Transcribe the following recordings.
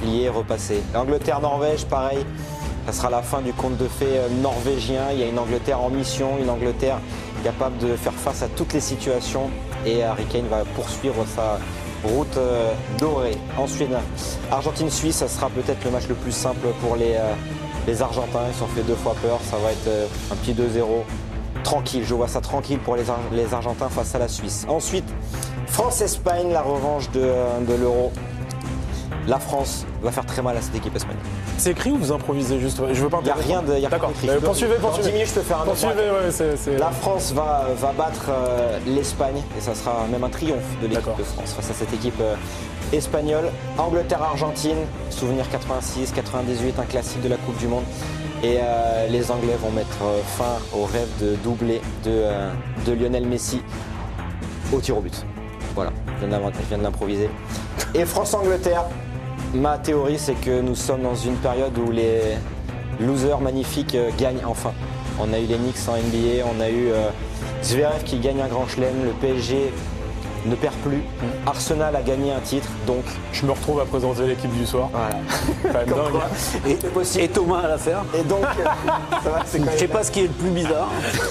plier, repasser. L'Angleterre-Norvège, pareil, ça sera la fin du conte de fées norvégien. Il y a une Angleterre en mission, une Angleterre capable de faire face à toutes les situations. Et Harry Kane va poursuivre sa route dorée. Ensuite, Argentine-Suisse, ça sera peut-être le match le plus simple pour les Argentins. Ils se sont fait 2 fois peur. Ça va être un petit 2-0. Tranquille, je vois ça tranquille pour les Argentins face à la Suisse. Ensuite, France-Espagne, la revanche de l'Euro. La France va faire très mal à cette équipe espagnole. C'est écrit ou vous improvisez juste? Je veux pas. Il n'y a rien de D'accord. écrit. Poursuivez. Dans 10 minutes, je peux faire un autre. Poursuivez, ouais, La France va battre l'Espagne et ça sera même un triomphe de l'équipe D'accord. de France face à cette équipe espagnole. Angleterre-Argentine, souvenir 86, 98, un classique de la Coupe du Monde. Et les Anglais vont mettre fin au rêve de doublé de Lionel Messi au tir au but. Voilà, je viens de l'improviser. Et France-Angleterre, ma théorie c'est que nous sommes dans une période où les losers magnifiques gagnent enfin. On a eu les Knicks en NBA, on a eu Zverev qui gagne un grand chelem, le PSG ne perd plus. Arsenal a gagné un titre, donc... Je me retrouve à présenter l'équipe du soir. Voilà. Quand même dingue. Et Thomas à l'affaire. Et donc, ça va, c'est quand même... Je sais pas ce qui est le plus bizarre.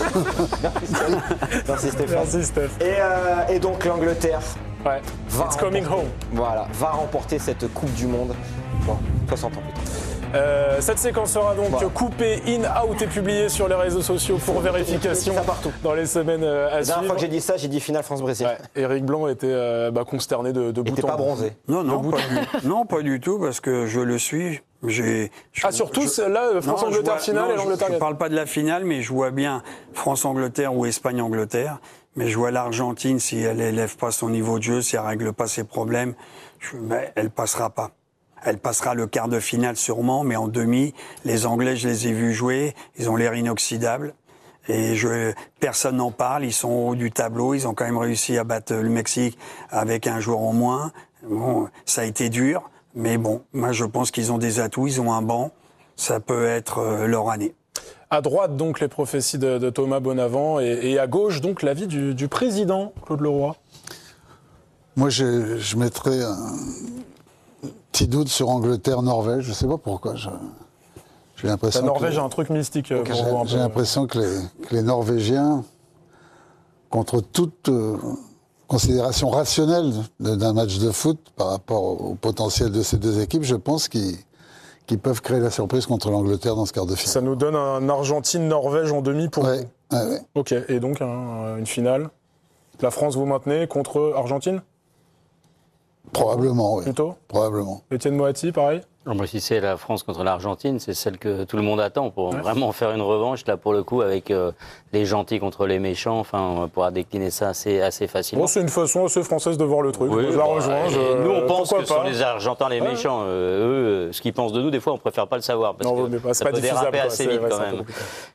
Merci Stéphane. Merci Steph. Et donc l'Angleterre Ouais. It's coming home. Voilà, va remporter cette Coupe du Monde. Bon, 60 ans plus tard. Cette séquence sera donc coupée, in-out et publiée sur les réseaux sociaux pour vérification ça partout. dans les semaines à La dernière suivre. fois que j'ai dit ça, j'ai dit finale France-Brésil. Ouais. Éric Blanc était consterné de bout T'es en pas bout. bronzé. Non, pas du tout, parce que je le suis. Surtout là, France-Angleterre finale et l'Angleterre je ne parle pas de la finale, mais je vois bien France-Angleterre ou Espagne-Angleterre. Mais je vois l'Argentine, si elle n'élève pas son niveau de jeu, si elle ne règle pas ses problèmes, elle ne passera pas. Elle passera le quart de finale sûrement, mais en demi, les Anglais, je les ai vus jouer, ils ont l'air inoxydables. Et personne n'en parle, ils sont au haut du tableau, ils ont quand même réussi à battre le Mexique avec un joueur en moins. Bon, ça a été dur, mais bon, moi je pense qu'ils ont des atouts, ils ont un banc, ça peut être leur année. À droite, donc, les prophéties de Thomas Bonavent et à gauche, donc, l'avis du président, Claude Leroy. Moi, je mettrais un petit doute sur Angleterre-Norvège. Je ne sais pas pourquoi. J'ai l'impression La Norvège a un truc mystique pour vous. J'ai l'impression que les Norvégiens, contre toute considération rationnelle d'un match de foot par rapport au potentiel de ces deux équipes, je pense qu'ils peuvent créer la surprise contre l'Angleterre dans ce quart de finale. Ça nous donne un Argentine-Norvège en demi pour vous. Ouais. Ok, et donc une finale. La France, vous maintenez contre Argentine? Probablement, oui. Plutôt? Probablement. Étienne Moati, pareil? Moi, si c'est la France contre l'Argentine, c'est celle que tout le monde attend pour vraiment faire une revanche, là, pour le coup, avec les gentils contre les méchants. Enfin, on pourra décliner ça assez facilement. Bon, c'est une façon assez française de voir le truc. Oui, je la rejoins. Nous, on pense que ce sont pas. les Argentins les méchants. Eux, ce qu'ils pensent de nous, des fois, on préfère pas le savoir. Parce que ça peut déraper assez vite, quand même.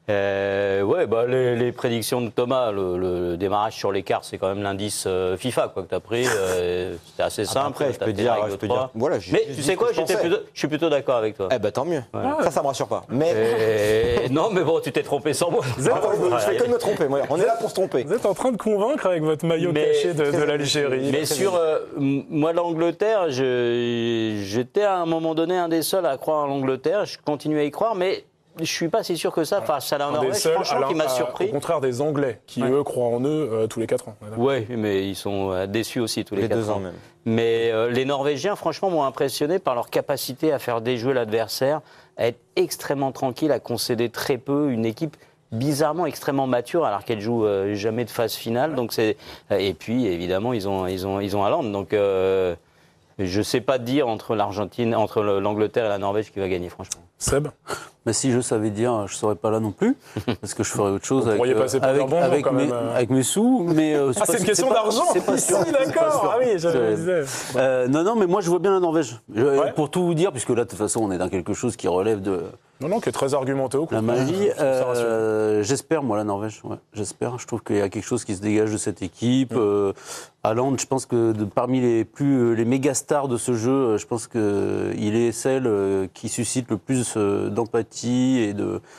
Les prédictions de Thomas, le démarrage sur l'écart, c'est quand même l'indice FIFA que tu as pris. C'était assez simple. Après, je peux dire, voilà, mais tu sais quoi, je suis plutôt d'accord avec toi. Eh ben tant mieux. Ouais. Ça me rassure pas. Mais non, mais bon, tu t'es trompé sans moi. Je fais que me tromper. Moi. On est là pour se tromper. Vous êtes en train de convaincre avec votre maillot caché de l'Algérie. Mais sur moi, l'Angleterre, j'étais à un moment donné un des seuls à croire en l'Angleterre. Je continue à y croire, mais je suis pas si sûr que ça. Enfin, ça l'a Norvège, franchement, qui m'a surpris. Au contraire des Anglais, qui eux croient en eux tous les 4 ans. Oui, mais ils sont déçus aussi tous les 4 ans même. Mais les Norvégiens, franchement, m'ont impressionné par leur capacité à faire déjouer l'adversaire, à être extrêmement tranquille, à concéder très peu, une équipe bizarrement extrêmement mature alors qu'elle joue jamais de phase finale. Donc et puis évidemment ils ont Haaland. Donc je sais pas dire entre l'Angleterre et la Norvège qui va gagner, franchement. Seb? Mais si je savais dire, je ne serais pas là non plus, parce que je ferais autre chose avec mes sous. Mais c'est une question d'argent. C'est pas sûr. D'accord. Ah oui, je le disais. Non, mais moi je vois bien la Norvège. Pour tout vous dire, puisque là de toute façon on est dans quelque chose qui relève de. Non, qui est très argumenté au La magie. J'espère, moi, la Norvège. Ouais, j'espère. Je trouve qu'il y a quelque chose qui se dégage de cette équipe. Haaland, je pense que parmi les méga stars de ce jeu, je pense qu'il est celle qui suscite le plus d'empathie et de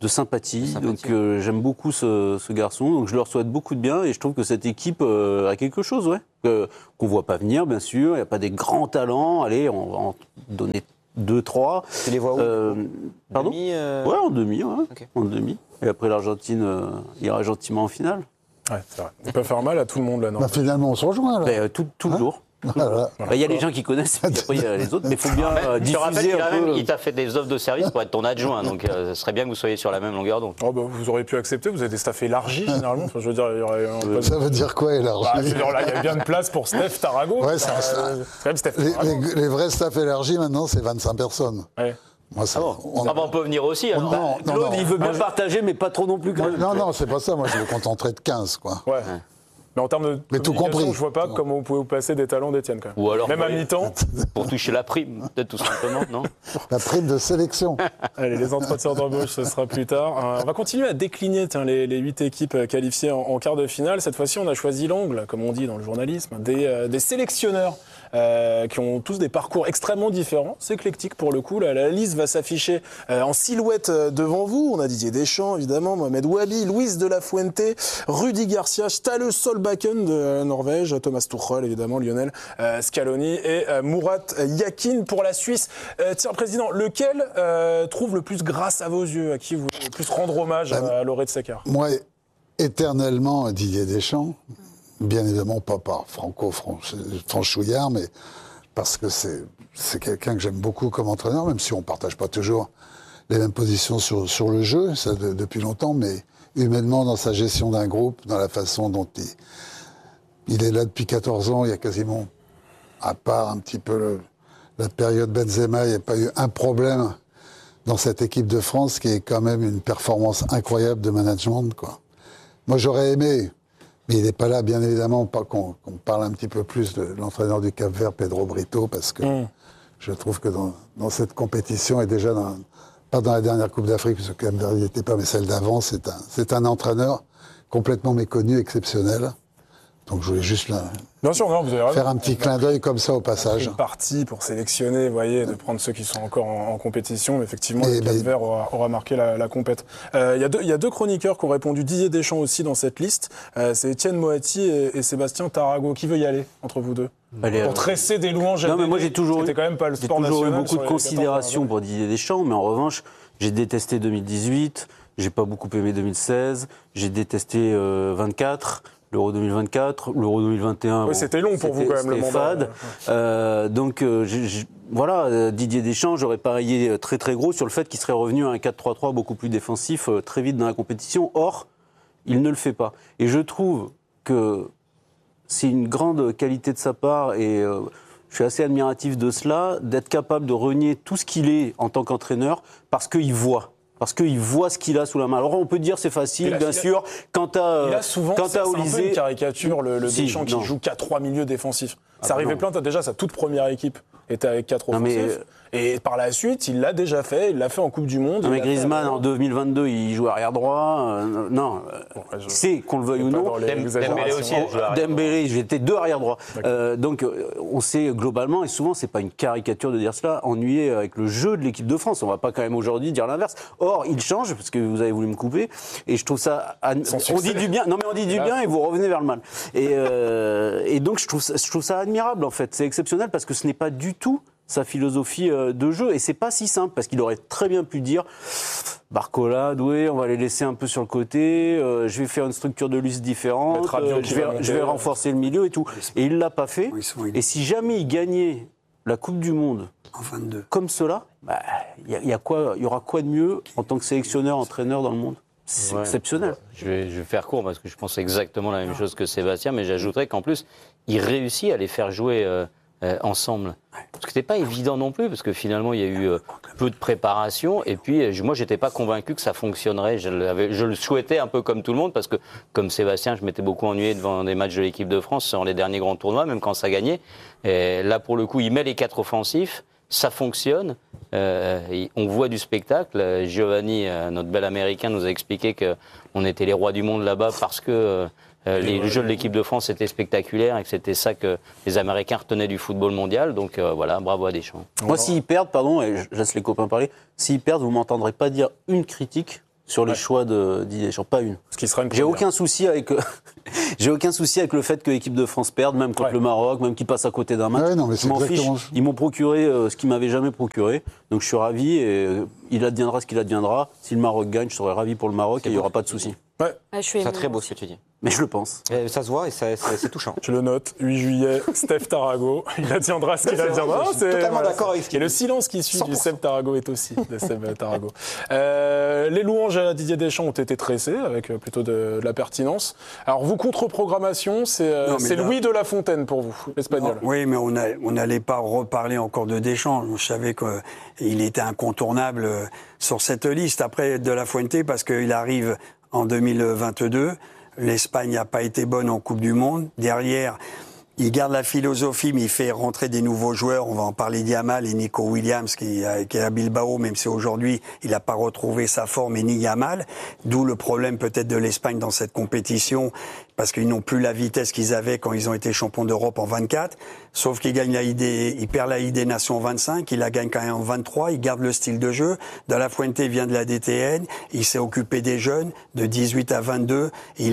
de sympathie. Donc j'aime beaucoup ce garçon. Donc je leur souhaite beaucoup de bien et je trouve que cette équipe a quelque chose, qu'on voit pas venir, bien sûr. Il n'y a pas des grands talents. Allez, on va en donner 2-3. Tu les vois où Pardon demi, Ouais, en demi. Ouais. Ok. En demi. Et après l'Argentine ira gentiment en finale. Ouais, c'est vrai. On peut faire mal à tout le monde, là, non? Bah, finalement, on se rejoint, là. Mais, toujours. Voilà. Il y a les gens qui connaissent, puis après il y a les autres, mais il faut bien Je te rappelle diffuser qu'il un a peu. même- il t'a fait des offres de service pour être ton adjoint, donc ce serait bien que vous soyez sur la même longueur d'onde. Oh, bah, vous auriez pu accepter, vous avez des staffs élargis, généralement. Enfin, je veux dire, il y aurait un peu de- Ça veut dire quoi, élargi? Bah, je veux dire, là, il y a bien de place pour Steph Tarago. Ouais, ça reste- c'est quand même Steph Tarago. Les vrais staffs élargis, maintenant, c'est 25 personnes. Ouais. Moi, ça, on- Ah bah on peut venir aussi alors. Non, non, Claude, non. il veut bien partager, mais pas trop non plus quand même. Non, c'est pas ça. Moi, je me contenterais de 15, quoi. Ouais. Mais en termes de Mais tout communication, compris. je vois pas comment vous pouvez vous passer des talents d'Étienne, quand même. Ou alors Même à mi-temps. pour toucher la prime, peut-être tout simplement, non? La prime de sélection. Allez, les entretiens d'embauche, ce sera plus tard. On va continuer à décliner les 8 équipes qualifiées en quart de finale. Cette fois-ci, on a choisi l'angle, comme on dit dans le journalisme, des sélectionneurs qui ont tous des parcours extrêmement différents. C'est éclectique pour le coup. La liste va s'afficher en silhouette devant vous. On a Didier Deschamps, évidemment, Mohamed Wabi, Luis de la Fuente, Rudi Garcia, Ståle Solbakken de Norvège, Thomas Tuchel, évidemment, Lionel Scaloni et Murat Yakin pour la Suisse. Tiens, Président, lequel trouve le plus grâce à vos yeux? À qui vous voulez le plus rendre hommage à Lauré de Secar? Moi, éternellement, Didier Deschamps. Bien évidemment, pas par franchouillard, mais parce que c'est quelqu'un que j'aime beaucoup comme entraîneur, même si on ne partage pas toujours les mêmes positions sur le jeu, ça depuis longtemps, mais humainement, dans sa gestion d'un groupe, dans la façon dont il est là depuis 14 ans, il y a quasiment, à part un petit peu la période Benzema, il n'y a pas eu un problème dans cette équipe de France qui est quand même une performance incroyable de management, quoi. Moi, j'aurais aimé, mais il n'est pas là, bien évidemment, pas qu'on parle un petit peu plus de l'entraîneur du Cap-Vert, Pedro Brito, parce que je trouve que dans cette compétition, et déjà pas dans la dernière Coupe d'Afrique, parce que Cap-Vert n'y était pas, mais celle d'avant, c'est un entraîneur complètement méconnu, exceptionnel. Donc je voulais juste Bien sûr, non, vous avez raison. faire un petit clin d'œil comme ça au passage. Une partie pour sélectionner, vous voyez, de prendre ceux qui sont encore en compétition. Mais effectivement, Et le Cap-Vert aura marqué la compète. Il y a deux chroniqueurs qui ont répondu. Didier Deschamps aussi dans cette liste. C'est Étienne Moati et Sébastien Tarago. Qui veut y aller entre vous deux? Allez, Pour tresser des louanges à Non, mais moi Dédé, j'ai toujours c'était quand même pas le sport eu national beaucoup sur de les considération 14 pour Didier Deschamps, mais en revanche, j'ai détesté 2018, j'ai pas beaucoup aimé 2016, j'ai détesté 24. L'Euro 2024, l'Euro 2021. Ouais, c'était long pour vous quand même le c'était mandat. fade. Donc voilà, Didier Deschamps, j'aurais parié très très gros sur le fait qu'il serait revenu à un 4-3-3 beaucoup plus défensif très vite dans la compétition. Or, il ne le fait pas. Et je trouve que c'est une grande qualité de sa part et je suis assez admiratif de cela, d'être capable de renier tout ce qu'il est en tant qu'entraîneur parce qu'il voit. Parce qu'il voit ce qu'il a sous la main. Alors on peut dire c'est facile, bien sûr. Quant à Il a souvent, c'est un peu une caricature, le Deschamps qui joue qu'à 3 milieux défensifs. Ça arrivait plein de fois. Déjà, sa toute première équipe était avec 4 offensifs. Et par la suite, il l'a déjà fait. Il l'a fait en Coupe du Monde. Non, mais Griezmann, en 2022, il joue arrière droit. C'est qu'on le veuille ou non. Dembélé aussi. Dembélé, j'étais 2 arrière droit. Donc, on sait globalement, et souvent, c'est pas une caricature de dire cela, ennuyé avec le jeu de l'équipe de France. On va pas quand même aujourd'hui dire l'inverse. Or, il change, parce que vous avez voulu me couper, et je trouve ça. On dit du bien. Non, mais on dit du bien et vous revenez vers le mal. Et donc, je trouve ça admirable, en fait. C'est exceptionnel parce que ce n'est pas du tout sa philosophie de jeu. Et c'est pas si simple, parce qu'il aurait très bien pu dire Barcola, Doué, on va les laisser un peu sur le côté, je vais faire une structure de luxe différente, je vais renforcer le milieu et tout. Et il l'a pas fait. Et si jamais il gagnait la Coupe du Monde en 22 comme cela, il y aura quoi de mieux en tant que sélectionneur, entraîneur dans le monde? C'est exceptionnel. Je vais faire court parce que je pense exactement la même chose que Sébastien, mais j'ajouterais qu'en plus, il réussit à les faire jouer ensemble. Parce que c'était pas évident non plus, parce que finalement, il y a eu peu de préparation. Et puis, moi, j'étais pas convaincu que ça fonctionnerait. Je le souhaitais un peu comme tout le monde, parce que, comme Sébastien, je m'étais beaucoup ennuyé devant des matchs de l'équipe de France sur les derniers grands tournois, même quand ça gagnait. Et là, pour le coup, il met les 4 offensifs. Ça fonctionne, on voit du spectacle. Giovanni, notre bel Américain, nous a expliqué qu'on était les rois du monde là-bas parce que le jeu de l'équipe de France était spectaculaire et que c'était ça que les Américains retenaient du football mondial. Donc voilà, bravo à Deschamps. Moi, s'ils perdent, pardon, et je laisse les copains parler, s'ils perdent, vous ne m'entendrez pas dire une critique sur les choix de Didier Deschamps, pas une. Ce qui sera une J'ai première. aucun souci avec le fait que l'équipe de France perde, même contre le Maroc, même qu'ils passent à côté d'un match. Ouais, non, mais c'est Je m'en fiche. exactement- Ils m'ont procuré ce qu'ils m'avaient jamais procuré, donc je suis ravi et il adviendra ce qu'il adviendra. Si le Maroc gagne, je serai ravi pour le Maroc et il n'y aura pas de souci. Ouais, Ah, je suis C'est émue, très beau moi ce que tu dis. Mais je le pense. Et ça se voit et c'est touchant. je le note. 8 juillet, Steph Tarago. Il adviendra ce qu'il adviendra. je suis totalement d'accord avec ce qu'il Et le dit. silence qui suit du 100%. Steph Tarago est aussi de Steph Tarago. Les louanges à Didier Deschamps ont été tressées avec plutôt de la pertinence. Alors vous, contre-programmation, c'est Non, mais là- Louis de la Fontaine pour vous, l'espagnol. Non, oui, mais on n'allait pas reparler encore de Deschamps. Je savais qu'il était incontournable sur cette liste. Après, De La Fuente, parce qu'il arrive en 2022. L'Espagne n'a pas été bonne en Coupe du Monde. Derrière, il garde la philosophie, mais il fait rentrer des nouveaux joueurs. On va en parler d'Yamal et Nico Williams, qui est à Bilbao, même si aujourd'hui, il n'a pas retrouvé sa forme, et ni Yamal. D'où le problème peut-être de l'Espagne dans cette compétition, parce qu'ils n'ont plus la vitesse qu'ils avaient quand ils ont été champions d'Europe en 24. Sauf qu'ils gagnent il perd la Ligue des Nations en 25, il la gagne quand même en 23, il garde le style de jeu. De La Fuente vient de la DTN, il s'est occupé des jeunes de 18 à 22.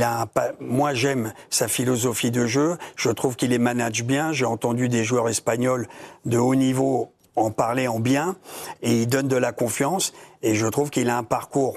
Moi, j'aime sa philosophie de jeu. Je trouve qu'il les manage bien. J'ai entendu des joueurs espagnols de haut niveau en parler en bien, et il donne de la confiance. Et je trouve qu'il a un parcours.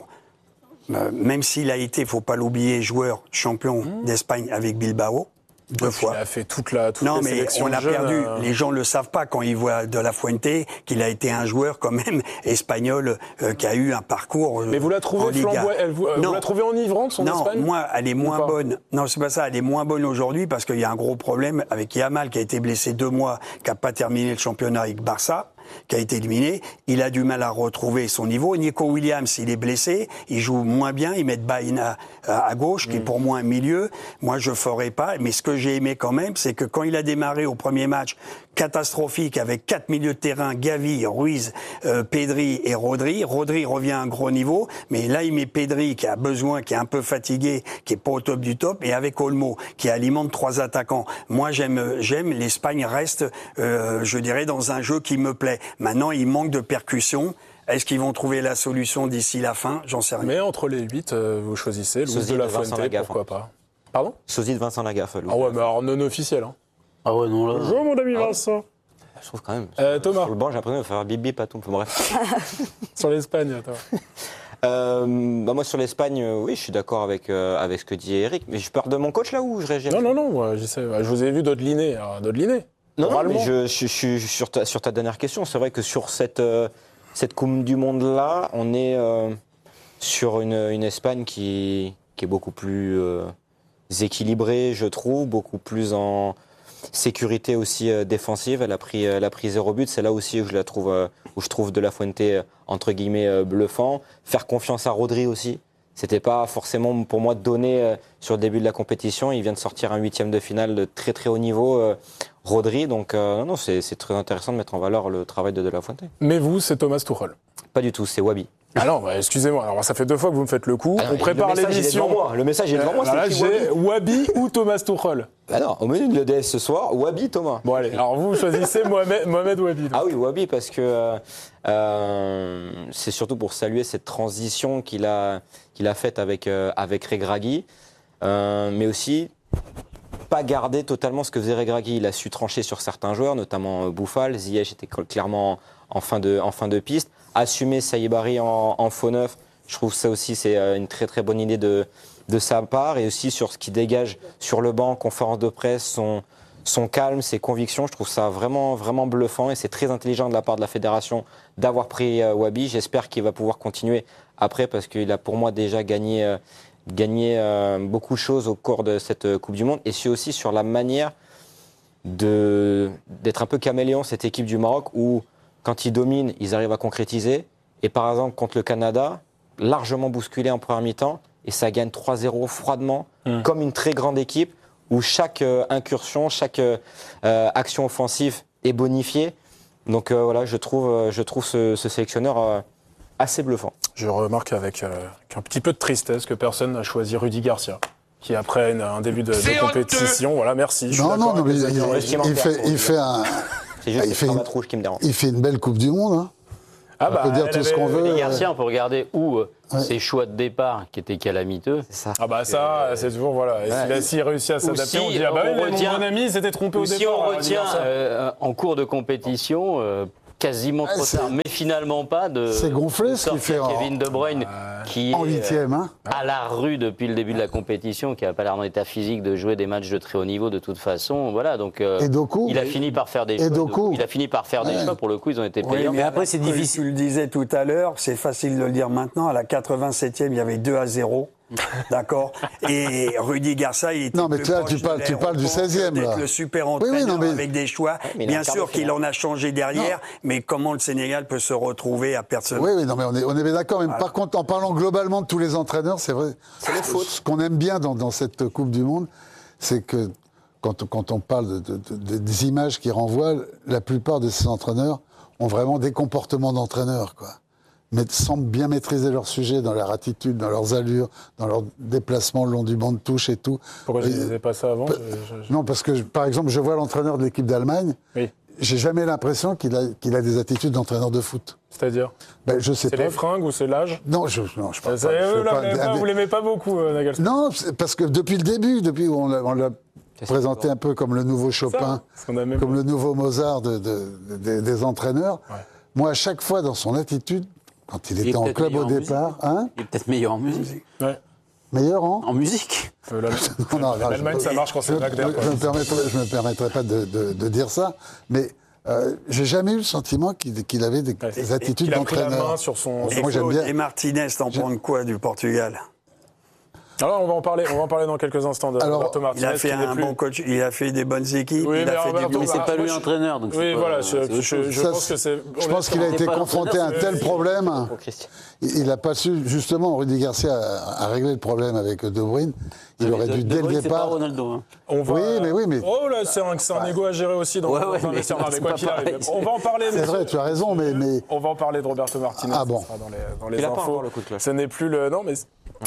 Même s'il a été, faut pas l'oublier, joueur champion d'Espagne avec Bilbao, 2 fois. Il a fait toutes Non, les mais sélections on l'a jeunes, perdu. Les gens le savent pas quand ils voient De La Fuente qu'il a été un joueur quand même espagnol qui a eu un parcours. Mais vous la trouvez en Liga. vous Non. la trouvez enivrante, son Non, Espagne? moi, elle est moins pas bonne. Non, c'est pas ça. Elle est moins bonne aujourd'hui parce qu'il y a un gros problème avec Yamal qui a été blessé 2 mois, qui a pas terminé le championnat avec Barça, qui a été éliminé. Il a du mal à retrouver son niveau. Nico Williams, il est blessé. Il joue moins bien. Ils mettent Baïna à gauche, qui est pour moi un milieu. Moi, je ferais pas. Mais ce que j'ai aimé quand même, c'est que quand il a démarré au premier match, catastrophique, avec 4 milieux de terrain, Gavi, Ruiz, Pedri et Rodri. Rodri revient à un gros niveau. Mais là, il met Pedri, qui a besoin, qui est un peu fatigué, qui est pas au top du top. Et avec Olmo, qui alimente 3 attaquants. Moi, j'aime. L'Espagne reste, je dirais, dans un jeu qui me plaît. Maintenant, il manque de percussion. Est-ce qu'ils vont trouver la solution d'ici la fin? J'en sais rien. Mais entre les 8, vous choisissez Louis Sosie de la de Vincent Fuente, Lagaffe, pourquoi pas. Pardon? Sosie de Vincent Lagaffe. Louis. Ah ouais, mais alors non officiel. Hein. Ah ouais, non, là. Bonjour mon ami Vincent. Je trouve quand même. Thomas, Sur le banc, j'ai l'impression de faire bip bip à tout. Bref. sur l'Espagne, toi. Moi, sur l'Espagne, oui, je suis d'accord avec ce que dit Eric. Mais je pars de mon coach là où je réagis? Non, ouais, j'essaie. Je vous ai vu Dodeliné. Non, mais Oralement. je suis sur ta dernière question. C'est vrai que sur cette Coupe du Monde-là, on est sur une Espagne qui est beaucoup plus équilibrée, je trouve, beaucoup plus en sécurité aussi défensive. Elle a pris 0 but. C'est là aussi où je trouve De La Fuente, entre guillemets, bluffant. Faire confiance à Rodri aussi. C'était pas forcément pour moi donné sur le début de la compétition. Il vient de sortir un 8e de finale de très très haut niveau, Rodri. Donc non, c'est très intéressant de mettre en valeur le travail de La Fuente. Mais vous, c'est Thomas Tuchel. Pas du tout, c'est Wabi. Ah non, excusez-moi. Alors ça fait 2 fois que vous me faites le coup. On prépare l'émission. Le message est devant moi. Là, C'est écrit j'ai Wabi ou Thomas Tuchel. Ah non, au menu de l'EDS ce soir, Wabi Thomas. Bon allez, alors vous choisissez Mohamed Wabi. Ah oui, Wabi, parce que c'est surtout pour saluer cette transition qu'il a faite avec Regragui, mais aussi pas garder totalement ce que faisait Regragui. Il a su trancher sur certains joueurs, notamment Bouffal. Ziyech était clairement en fin de piste. Assumer Saïbari en faux neuf, je trouve ça aussi c'est une très très bonne idée de sa part, et aussi sur ce qui dégage sur le banc, conférence de presse, son calme, ses convictions. Je trouve ça vraiment vraiment bluffant, et c'est très intelligent de la part de la fédération d'avoir pris Wabi. J'espère qu'il va pouvoir continuer après, parce qu'il a pour moi déjà gagné beaucoup de choses au cours de cette Coupe du Monde, et c'est aussi sur la manière d'être un peu caméléon, cette équipe du Maroc, où quand ils dominent, ils arrivent à concrétiser. Et par exemple, contre le Canada, largement bousculé en première mi-temps, et ça gagne 3-0 froidement, comme une très grande équipe, où chaque incursion, chaque action offensive est bonifiée. Donc voilà, je trouve ce sélectionneur assez bluffant. Je remarque avec un petit peu de tristesse que personne n'a choisi Rudy Garcia, qui après un début de compétition, voilà, merci. je suis d'accord Non, mais avec les amis. il fait un. C'est juste il cette fait cravate rouge qui me dérange. Il fait une belle Coupe du Monde. Hein. On peut dire tout ce qu'on veut. Rudy Garcia, on peut regarder où ses choix de départ qui étaient calamiteux. C'est ça. Ah bah ça, c'est toujours, voilà. S'il réussit à s'adapter, on dit, ah bah oui, mon bon ami s'était trompé au départ. Si on retient en cours de compétition, quasiment trop tard, mais finalement pas de... C'est gonflé ce qu'il fait Kevin De Bruyne, qui en est huitième. à la rue depuis le début de la compétition, qui n'a pas l'air en état physique de jouer des matchs de très haut niveau de toute façon. Voilà, donc Et Doku, il a fini par faire des choix. Il a fini par faire des choix, pour le coup, ils ont été payants. Oui, mais après, c'est difficile. Tu le disais tout à l'heure, c'est facile de le dire maintenant. À la 87e, il y avait 2-0. D'accord. Et Rudy Garcia, il était non, mais plus là, proche tu parles du 16e. d'être Là. le super entraîneur mais... avec des choix. mais Bien sûr qu'il en a changé derrière, mais comment le Sénégal peut se retrouver à personne. Oui, non, mais on est bien d'accord. Mais par contre, en parlant globalement de tous les entraîneurs, c'est vrai. C'est le foot. Ce qu'on aime bien dans cette Coupe du Monde, c'est que quand on parle des images qui renvoient, la plupart de ces entraîneurs ont vraiment des comportements d'entraîneurs, quoi. Mais semblent bien maîtriser leur sujet dans leur attitude, dans leurs allures, dans leurs déplacements le long du banc de touche et tout. Pourquoi je ne disais pas ça avant Non, parce que, par exemple, je vois l'entraîneur de l'équipe d'Allemagne, Oui. j'ai jamais l'impression qu'il a des attitudes d'entraîneur de foot. C'est-à-dire Ben, je sais C'est pas. les fringues ou c'est l'âge Non, je parle pas. Vous l'aimez pas beaucoup, Nagelsmann. Non, parce que depuis le début, depuis où on l'a présenté un peu comme le nouveau Chopin, comme le nouveau Mozart des entraîneurs, moi, à chaque fois dans son attitude, quand il était en club au départ... Il est peut-être meilleur en musique. Ouais. Meilleur en musique. L'Allemagne, ça marche quand c'est Wagner. Je ne me permettrai pas de dire ça, mais j'ai jamais eu le sentiment qu'il avait des attitudes d'entraîneur. Il a pris la main sur son... Moi, j'aime bien. Et Martinez, t'en penses quoi du Portugal? Alors, on va en parler dans quelques instants de Roberto Martinez. Il a fait un bon coach, il a fait des bonnes équipes, Oui, il a fait des bons... Mais c'est pas lui l'entraîneur, donc Oui, c'est pas, voilà, je pense que c'est... Je pense qu'il a été confronté à un tel problème. Il n'a pas su, justement, Rudy Garcia a réglé le problème avec De Bruyne. Il aurait dû, dès le départ... C'est pas Ronaldo. Hein. Oui, mais... Oh là, c'est un égo à gérer aussi dans mais quoi qu'il arrive. On va en parler. C'est vrai, tu as raison, mais... On va en parler de Roberto Martinez. Ah bon. Ça sera dans les infos. Ce n'est plus le... Non, mais...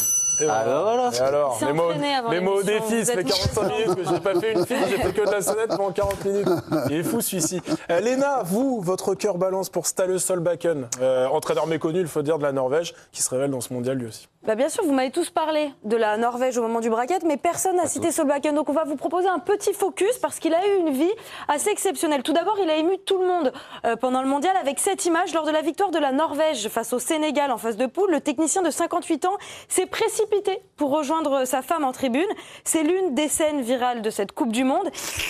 Ah bah voilà. Et alors, les mots au défi, ça fait 45 minutes que j'ai pas fait une fille, j'ai fait que de la sonnette pendant 40 minutes. Il est fou celui-ci. Léna, vous, votre cœur balance pour Ståle Solbakken, entraîneur méconnu, il faut dire, de la Norvège, qui se révèle dans ce mondial lui aussi. Bah bien sûr, vous m'avez tous parlé de la Norvège au moment du bracket, mais personne n'a cité Solbakken. Donc on va vous proposer un petit focus parce qu'il a eu une vie assez exceptionnelle. Tout d'abord, il a ému tout le monde pendant le mondial avec cette image. Lors de la victoire de la Norvège face au Sénégal en phase de poule, le technicien de 58 ans s'est précipité pour rejoindre sa femme en tribune. C'est l'une des scènes virales de cette Coupe du Monde.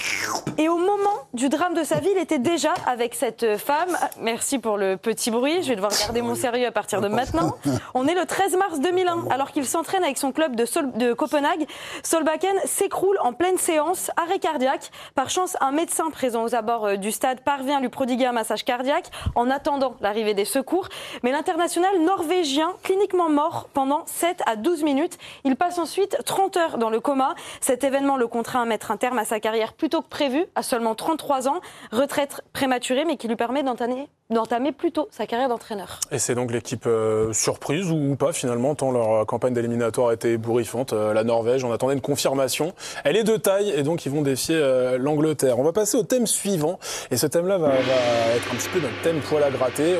Et au moment du drame de sa vie, il était déjà avec cette femme. Merci pour le petit bruit, je vais devoir garder mon sérieux à partir de maintenant. On est le 13 mars 2001, alors qu'il s'entraîne avec son club de Copenhague. Solbakken s'écroule en pleine séance, arrêt cardiaque. Par chance, un médecin présent aux abords du stade parvient à lui prodiguer un massage cardiaque en attendant l'arrivée des secours. Mais l'international norvégien, cliniquement mort pendant 7 à 12 minutes. Il passe ensuite 30 heures dans le coma. Cet événement le contraint à mettre un terme à sa carrière plus tôt que prévu, à seulement 33 ans. Retraite prématurée, mais qui lui permet d'entamer plus tôt sa carrière d'entraîneur. Et c'est donc l'équipe surprise ou pas finalement, tant leur campagne d'éliminatoire était ébouriffante. La Norvège, on attendait une confirmation. Elle est de taille et donc ils vont défier l'Angleterre. On va passer au thème suivant et ce thème-là va être un petit peu notre thème poil à gratter.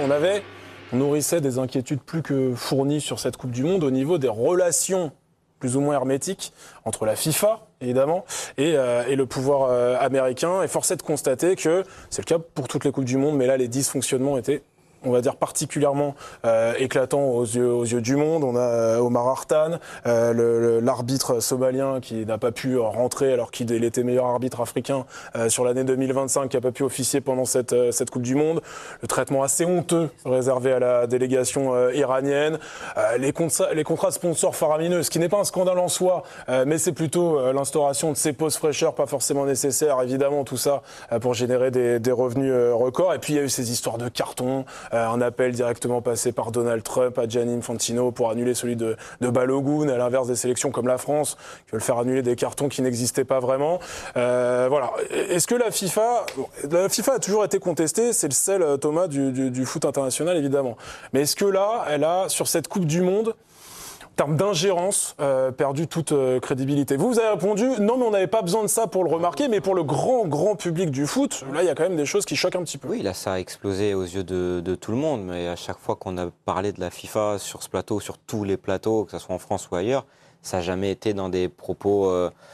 On nourrissait des inquiétudes plus que fournies sur cette Coupe du Monde au niveau des relations plus ou moins hermétiques entre la FIFA, évidemment, et le pouvoir américain. Et force est de constater que c'est le cas pour toutes les Coupes du Monde, mais là, les dysfonctionnements étaient, on va dire, particulièrement éclatants aux yeux du monde. On a Omar Hartan, l'arbitre somalien qui n'a pas pu rentrer alors qu'il était meilleur arbitre africain sur l'année 2025, qui n'a pas pu officier pendant cette Coupe du Monde. Le traitement assez honteux réservé à la délégation iranienne. Les contrats sponsors faramineux, ce qui n'est pas un scandale en soi, mais c'est plutôt l'instauration de ces pauses fraîcheurs pas forcément nécessaires, évidemment, tout ça pour générer des revenus records. Et puis il y a eu ces histoires de cartons, un appel directement passé par Donald Trump à Gianni Infantino pour annuler celui de Balogun, à l'inverse des sélections comme la France, qui veulent faire annuler des cartons qui n'existaient pas vraiment. Voilà. Est-ce que la FIFA a toujours été contestée, c'est le sel, Thomas, du foot international, évidemment. Mais est-ce que là, elle a, sur cette Coupe du Monde, termes d'ingérence, perdu toute crédibilité. Vous avez répondu, non, mais on n'avait pas besoin de ça pour le remarquer, mais pour le grand public du foot, là, il y a quand même des choses qui choquent un petit peu. Oui, là, ça a explosé aux yeux de tout le monde, mais à chaque fois qu'on a parlé de la FIFA sur ce plateau, sur tous les plateaux, que ce soit en France ou ailleurs, ça n'a jamais été dans des propos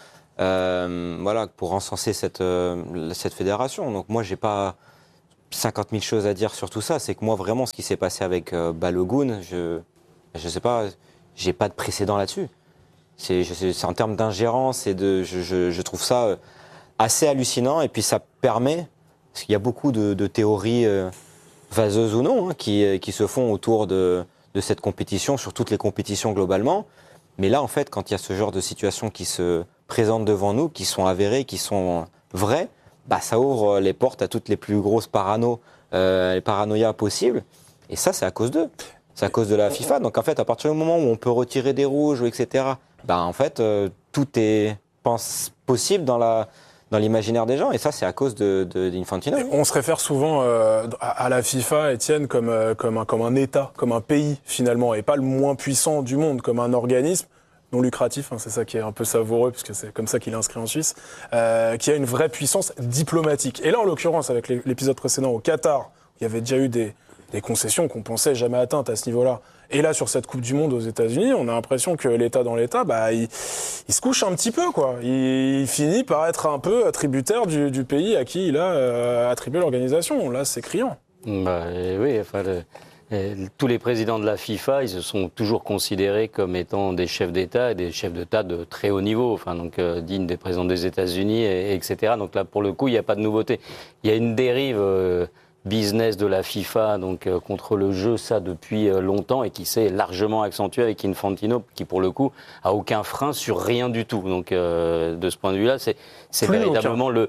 pour encenser cette fédération. Donc moi, j'ai pas 50 000 choses à dire sur tout ça. C'est que moi, vraiment, ce qui s'est passé avec Balogun, je sais pas, j'ai pas de précédent là-dessus. C'est en termes d'ingérence et je trouve ça assez hallucinant. Et puis ça permet, parce qu'il y a beaucoup de théories vaseuses ou non qui se font autour de cette compétition, sur toutes les compétitions globalement. Mais là, en fait, quand il y a ce genre de situations qui se présentent devant nous, qui sont avérées, qui sont vraies, ça ouvre les portes à toutes les plus grosses paranoïas possibles. Et ça, c'est à cause d'eux. C'est à cause de la FIFA. Donc, en fait, à partir du moment où on peut retirer des rouges, etc., en fait, tout est possible dans l'imaginaire des gens. Et ça, c'est à cause d'Infantino. On se réfère souvent à la FIFA, Étienne, comme un État, comme un pays, finalement, et pas le moins puissant du monde, comme un organisme non lucratif, c'est ça qui est un peu savoureux, puisque c'est comme ça qu'il est inscrit en Suisse, qui a une vraie puissance diplomatique. Et là, en l'occurrence, avec l'épisode précédent au Qatar, il y avait déjà eu des concessions qu'on pensait jamais atteintes à ce niveau-là. Et là, sur cette Coupe du Monde aux États-Unis, on a l'impression que l'État dans l'État, il se couche un petit peu, quoi. Il finit par être un peu tributaire du pays à qui il a attribué l'organisation. Là, c'est criant. Oui, tous les présidents de la FIFA, ils se sont toujours considérés comme étant des chefs d'État et des chefs d'État de très haut niveau, dignes des présidents des États-Unis, etc. Donc là, pour le coup, il n'y a pas de nouveauté. Il y a une dérive business de la FIFA contre le jeu, ça, depuis longtemps, et qui s'est largement accentué avec Infantino, qui, pour le coup, a aucun frein sur rien du tout. Donc, de ce point de vue-là, c'est véritablement le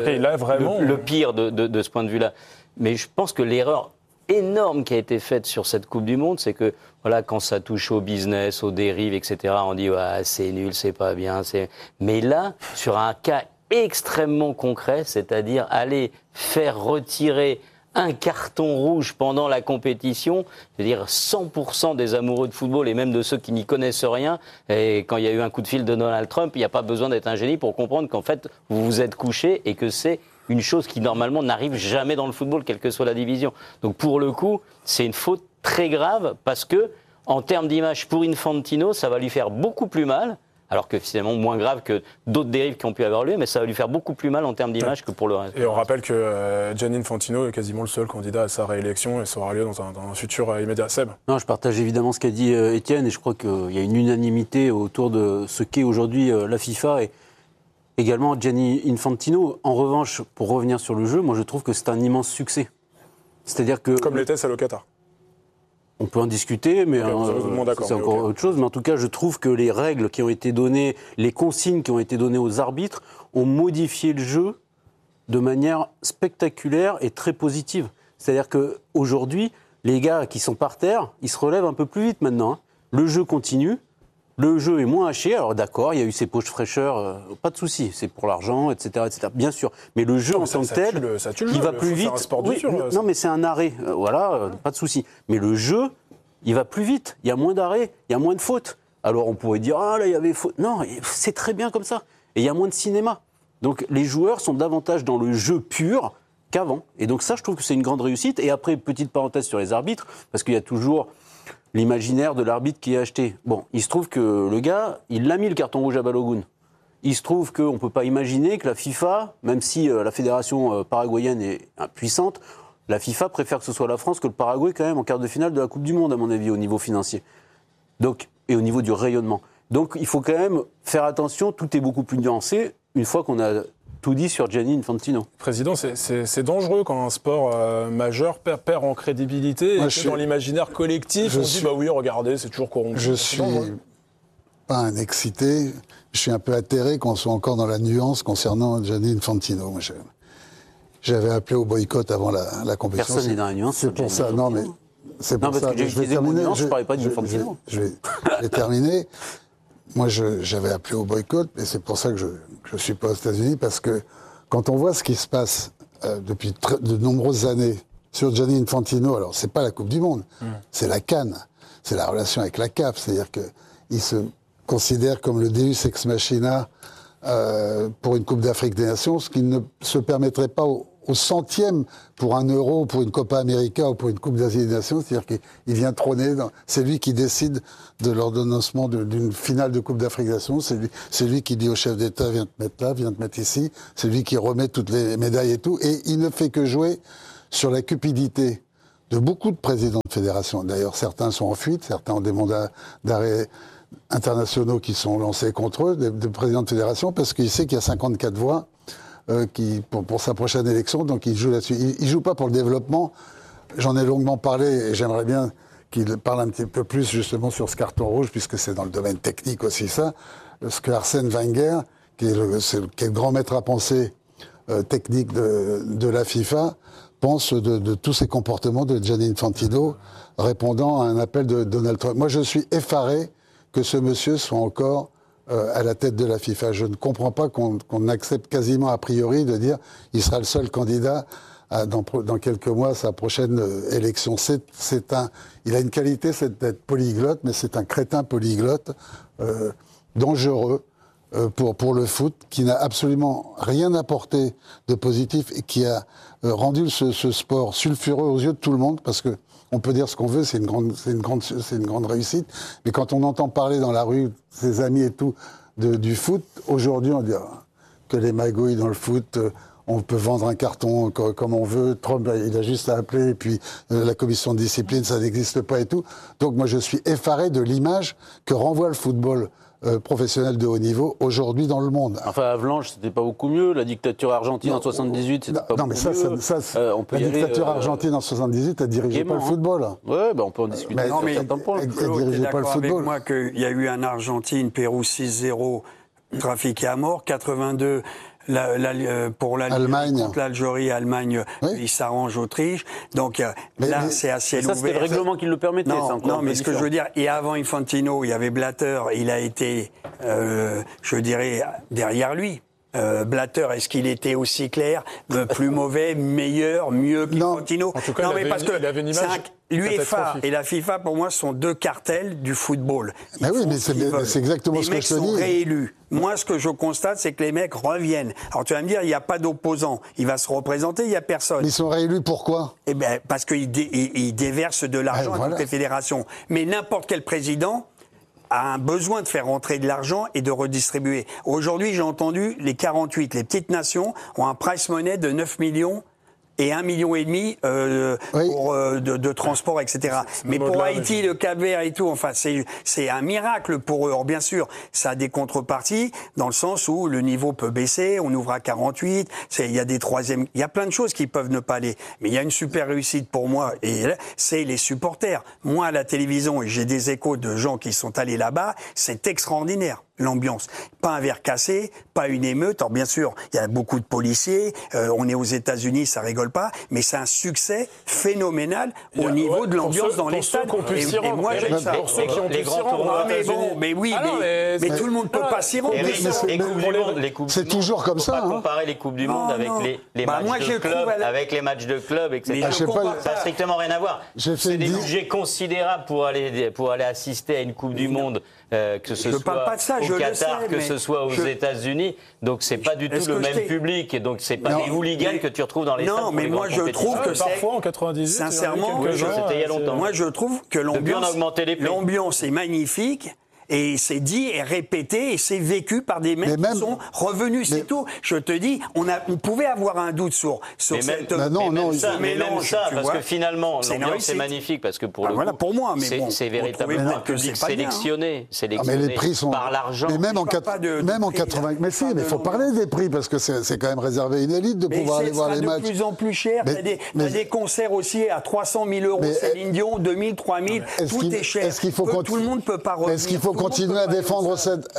pire de ce point de vue-là. Mais je pense que l'erreur énorme qui a été faite sur cette Coupe du Monde, c'est que quand ça touche au business, aux dérives, etc., on dit c'est nul, c'est pas bien. Mais là, sur un cas extrêmement concret, c'est-à-dire aller faire retirer un carton rouge pendant la compétition, c'est-à-dire 100% des amoureux de football et même de ceux qui n'y connaissent rien, et quand il y a eu un coup de fil de Donald Trump, il n'y a pas besoin d'être un génie pour comprendre qu'en fait, vous vous êtes couché et que c'est une chose qui normalement n'arrive jamais dans le football, quelle que soit la division. Donc pour le coup, c'est une faute très grave parce que, en termes d'image pour Infantino, ça va lui faire beaucoup plus mal, alors que finalement moins grave que d'autres dérives qui ont pu avoir lieu, mais ça va lui faire beaucoup plus mal en termes d'image que pour le reste. Et on rappelle que Gianni Infantino est quasiment le seul candidat à sa réélection et ça aura lieu dans un futur immédiat. Seb ? Non, je partage évidemment ce qu'a dit Étienne et je crois qu'il y a une unanimité autour de ce qu'est aujourd'hui la FIFA et également Gianni Infantino. En revanche, pour revenir sur le jeu, moi je trouve que c'est un immense succès. C'est-à-dire que... Comme l'était celle au Qatar. On peut en discuter, mais c'est encore autre chose. Mais en tout cas, je trouve que les règles qui ont été données, les consignes qui ont été données aux arbitres, ont modifié le jeu de manière spectaculaire et très positive. C'est-à-dire qu'aujourd'hui, les gars qui sont par terre, ils se relèvent un peu plus vite maintenant. Le jeu continue, le jeu est moins haché. Alors d'accord, il y a eu ces poches fraîcheurs, pas de souci, c'est pour l'argent, etc., etc. Bien sûr. Mais le jeu en tant que tel, il va plus vite. C'est un sport dur. Non, mais c'est un arrêt. Voilà, pas de souci. Mais le jeu, il va plus vite. Il y a moins d'arrêts, il y a moins de fautes. Alors on pourrait dire, là, il y avait faute. Non, c'est très bien comme ça. Et il y a moins de cinéma. Donc les joueurs sont davantage dans le jeu pur qu'avant. Et donc ça, je trouve que c'est une grande réussite. Et après, petite parenthèse sur les arbitres, parce qu'il y a toujours l'imaginaire de l'arbitre qui est acheté. Bon, il se trouve que le gars, il l'a mis le carton rouge à Balogun. Il se trouve qu'on ne peut pas imaginer que la FIFA, même si la fédération paraguayenne est puissante, la FIFA préfère que ce soit la France que le Paraguay quand même en quart de finale de la Coupe du Monde, à mon avis, au niveau financier. Donc, et au niveau du rayonnement. Donc il faut quand même faire attention, tout est beaucoup plus nuancé une fois qu'on a tout dit sur Gianni Infantino. Président, c'est dangereux quand un sport majeur perd en crédibilité et que dans l'imaginaire collectif, on dit oui, regardez, c'est toujours corrompu. Je suis pas un excité, je suis un peu atterré qu'on soit encore dans la nuance concernant Gianni Infantino. Moi, j'avais appelé au boycott avant la compétition. Personne n'est dans la nuance. C'est pour ça, non mais c'est pour ça. Parce que j'ai utilisé le mot nuance, je ne parlais pas d'Infantino. Je vais terminer. Moi, j'avais appelé au boycott, et c'est pour ça que je ne suis pas aux États-Unis, parce que quand on voit ce qui se passe depuis de nombreuses années sur Gianni Infantino, alors c'est pas la Coupe du Monde, c'est la CAN, c'est la relation avec la CAF, c'est-à-dire que il se considère comme le Deus ex machina pour une Coupe d'Afrique des Nations, ce qui ne se permettrait pas au centième pour un Euro, pour une Copa América ou pour une Coupe d'Asie des Nations. C'est-à-dire qu'il vient trôner, c'est lui qui décide de l'ordonnancement d'une finale de Coupe d'Afrique des Nations, c'est lui qui dit au chef d'État, viens te mettre là, viens te mettre ici, c'est lui qui remet toutes les médailles et tout, et il ne fait que jouer sur la cupidité de beaucoup de présidents de fédération. D'ailleurs, certains sont en fuite, certains ont des mandats d'arrêt internationaux qui sont lancés contre eux, de présidents de fédération, parce qu'il sait qu'il y a 54 voix pour sa prochaine élection, donc il joue là-dessus. Il joue pas pour le développement. J'en ai longuement parlé et j'aimerais bien qu'il parle un petit peu plus justement sur ce carton rouge, puisque c'est dans le domaine technique aussi ça. Ce que Arsène Wenger, qui est le grand maître à penser technique de la FIFA, pense de tous ces comportements de Gianni Infantino, répondant à un appel de Donald Trump. Moi, je suis effaré que ce monsieur soit encore à la tête de la FIFA. Je ne comprends pas qu'on accepte quasiment a priori de dire il sera le seul candidat dans quelques mois à sa prochaine élection. Il a une qualité, c'est d'être polyglotte, mais c'est un crétin polyglotte dangereux pour le foot, qui n'a absolument rien apporté de positif et qui a rendu ce sport sulfureux aux yeux de tout le monde, parce que on peut dire ce qu'on veut, c'est une grande réussite. Mais quand on entend parler dans la rue, ses amis et tout, du foot, aujourd'hui, on dit que les magouilles dans le foot, on peut vendre un carton comme on veut. Trump, il a juste à appeler, et puis la commission de discipline, ça n'existe pas et tout. Donc moi, je suis effaré de l'image que renvoie le football professionnel de haut niveau aujourd'hui dans le monde. Enfin, à Avlanches, c'était pas beaucoup mieux. La dictature argentine en 78, c'était pas beaucoup mieux. La dictature argentine en 78, elle dirigeait pas le football. Ouais, on peut en discuter. Elle dirigeait pas le football. Avec moi qu'il y a eu un Argentine-Pérou 6-0 trafiqué à mort, 82. Pour l'Allemagne contre l'Algérie, Allemagne, il s'arrange Autriche. Donc là, c'est assez ouvert. Ça, c'était le règlement qui le permettait. Non, mais ce que je veux dire, et avant Infantino, il y avait Blatter, il a été, je dirais, derrière lui. Blatter, est-ce qu'il était aussi clair, plus mauvais, meilleur, mieux qu'Infantino? En tout cas, il avait une image l'UEFA et la FIFA, pour moi, sont deux cartels du football. Mais c'est exactement ce que je te dis. Les mecs sont réélus. Moi, ce que je constate, c'est que les mecs reviennent. Alors, tu vas me dire, il n'y a pas d'opposant. Il va se représenter, il n'y a personne. Mais ils sont réélus pourquoi? Eh bien, parce qu'ils déversent de l'argent à toutes les fédérations. Mais n'importe quel président a un besoin de faire rentrer de l'argent et de redistribuer. Aujourd'hui, j'ai entendu, les 48, les petites nations, ont un price money de 9 millions et 1,5 million pour de transport, etc. Mais pour Haïti, le Cap-Vert et tout, enfin, c'est un miracle pour eux. Alors, bien sûr, ça a des contreparties, dans le sens où le niveau peut baisser, on ouvre à 48, il y a des troisièmes, il y a plein de choses qui peuvent ne pas aller. Mais il y a une super réussite pour moi, et c'est les supporters. Moi, à la télévision, et j'ai des échos de gens qui sont allés là-bas, c'est extraordinaire. L'ambiance. Pas un verre cassé, pas une émeute. Alors bien sûr, il y a beaucoup de policiers, on est aux États-Unis, ça rigole pas, mais c'est un succès phénoménal au niveau de l'ambiance dans les stades. Et moi, j'aime ça. Pour ceux qui ont pu s'y rendre. Mais tout le monde peut pas s'y rendre. Les Coupes c'est toujours comme ça. Faut pas comparer les Coupes du Monde avec les matchs de club, avec les matchs de club, etc. Ça n'a strictement rien à voir. C'est des budgets considérables pour aller assister à une Coupe du Monde, que ce soit au Qatar, que ce soit aux États-Unis. Donc c'est pas du tout le même public, et donc c'est pas des hooligans que tu retrouves dans les stades. Non, mais moi je trouve que parfois en 98, sincèrement, c'était il y a longtemps. Moi je trouve que l'ambiance est magnifique. Et c'est dit et répété et c'est vécu par des mecs qui sont revenus, c'est tout. Je te dis, on pouvait avoir un doute sur cette mélange, parce que finalement, l'ambiance est magnifique, parce que pour le coup, pour moi, c'est véritablement un public sélectionné par l'argent. Mais même en 80, mais si, mais il faut parler des prix, parce que c'est quand même réservé à une élite de pouvoir aller voir les matchs. C'est de plus en plus cher. T'as des concerts aussi à 300 000 €, Céline Dion, 2000, 3000, tout est cher. Tout le monde peut pas revenir. Est-ce qu'il faut continuer à défendre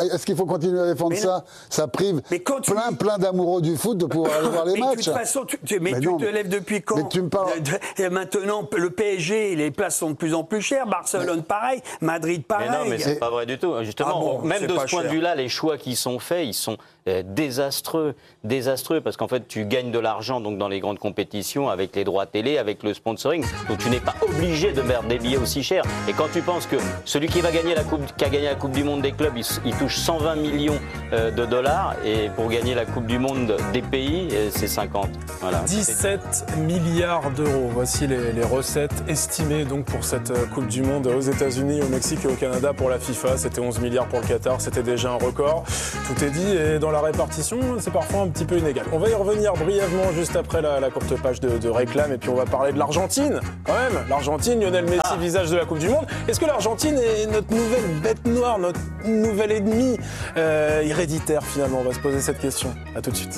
ça? Ça prive plein d'amoureux du foot de pouvoir aller voir les matchs. De toute façon, tu te lèves depuis quand? Mais tu me parles. Maintenant, le PSG, les places sont de plus en plus chères. Barcelone, pareil. Madrid, pareil. Mais non, mais c'est pas vrai du tout. Justement, même de ce point de vue-là, les choix qui sont faits, ils sont désastreux, parce qu'en fait, tu gagnes de l'argent donc dans les grandes compétitions avec les droits télé, avec le sponsoring, donc tu n'es pas obligé de mettre des billets aussi chers. Et quand tu penses que celui qui a gagné la Coupe du Monde des clubs, il touche 120 millions de dollars, et pour gagner la Coupe du Monde des pays, c'est 50. Voilà. 17 milliards d'euros. Voici les recettes estimées donc pour cette Coupe du Monde aux États-Unis, au Mexique et au Canada pour la FIFA. C'était 11 milliards pour le Qatar, c'était déjà un record. Tout est dit, et dans la répartition, c'est parfois un petit peu inégal. On va y revenir brièvement juste après la courte page de réclame, et puis on va parler de l'Argentine, quand même. L'Argentine, Lionel Messi, visage de la Coupe du Monde. Est-ce que l'Argentine est notre nouvelle bête noire, notre nouvel ennemi héréditaire finalement? On va se poser cette question. À tout de suite.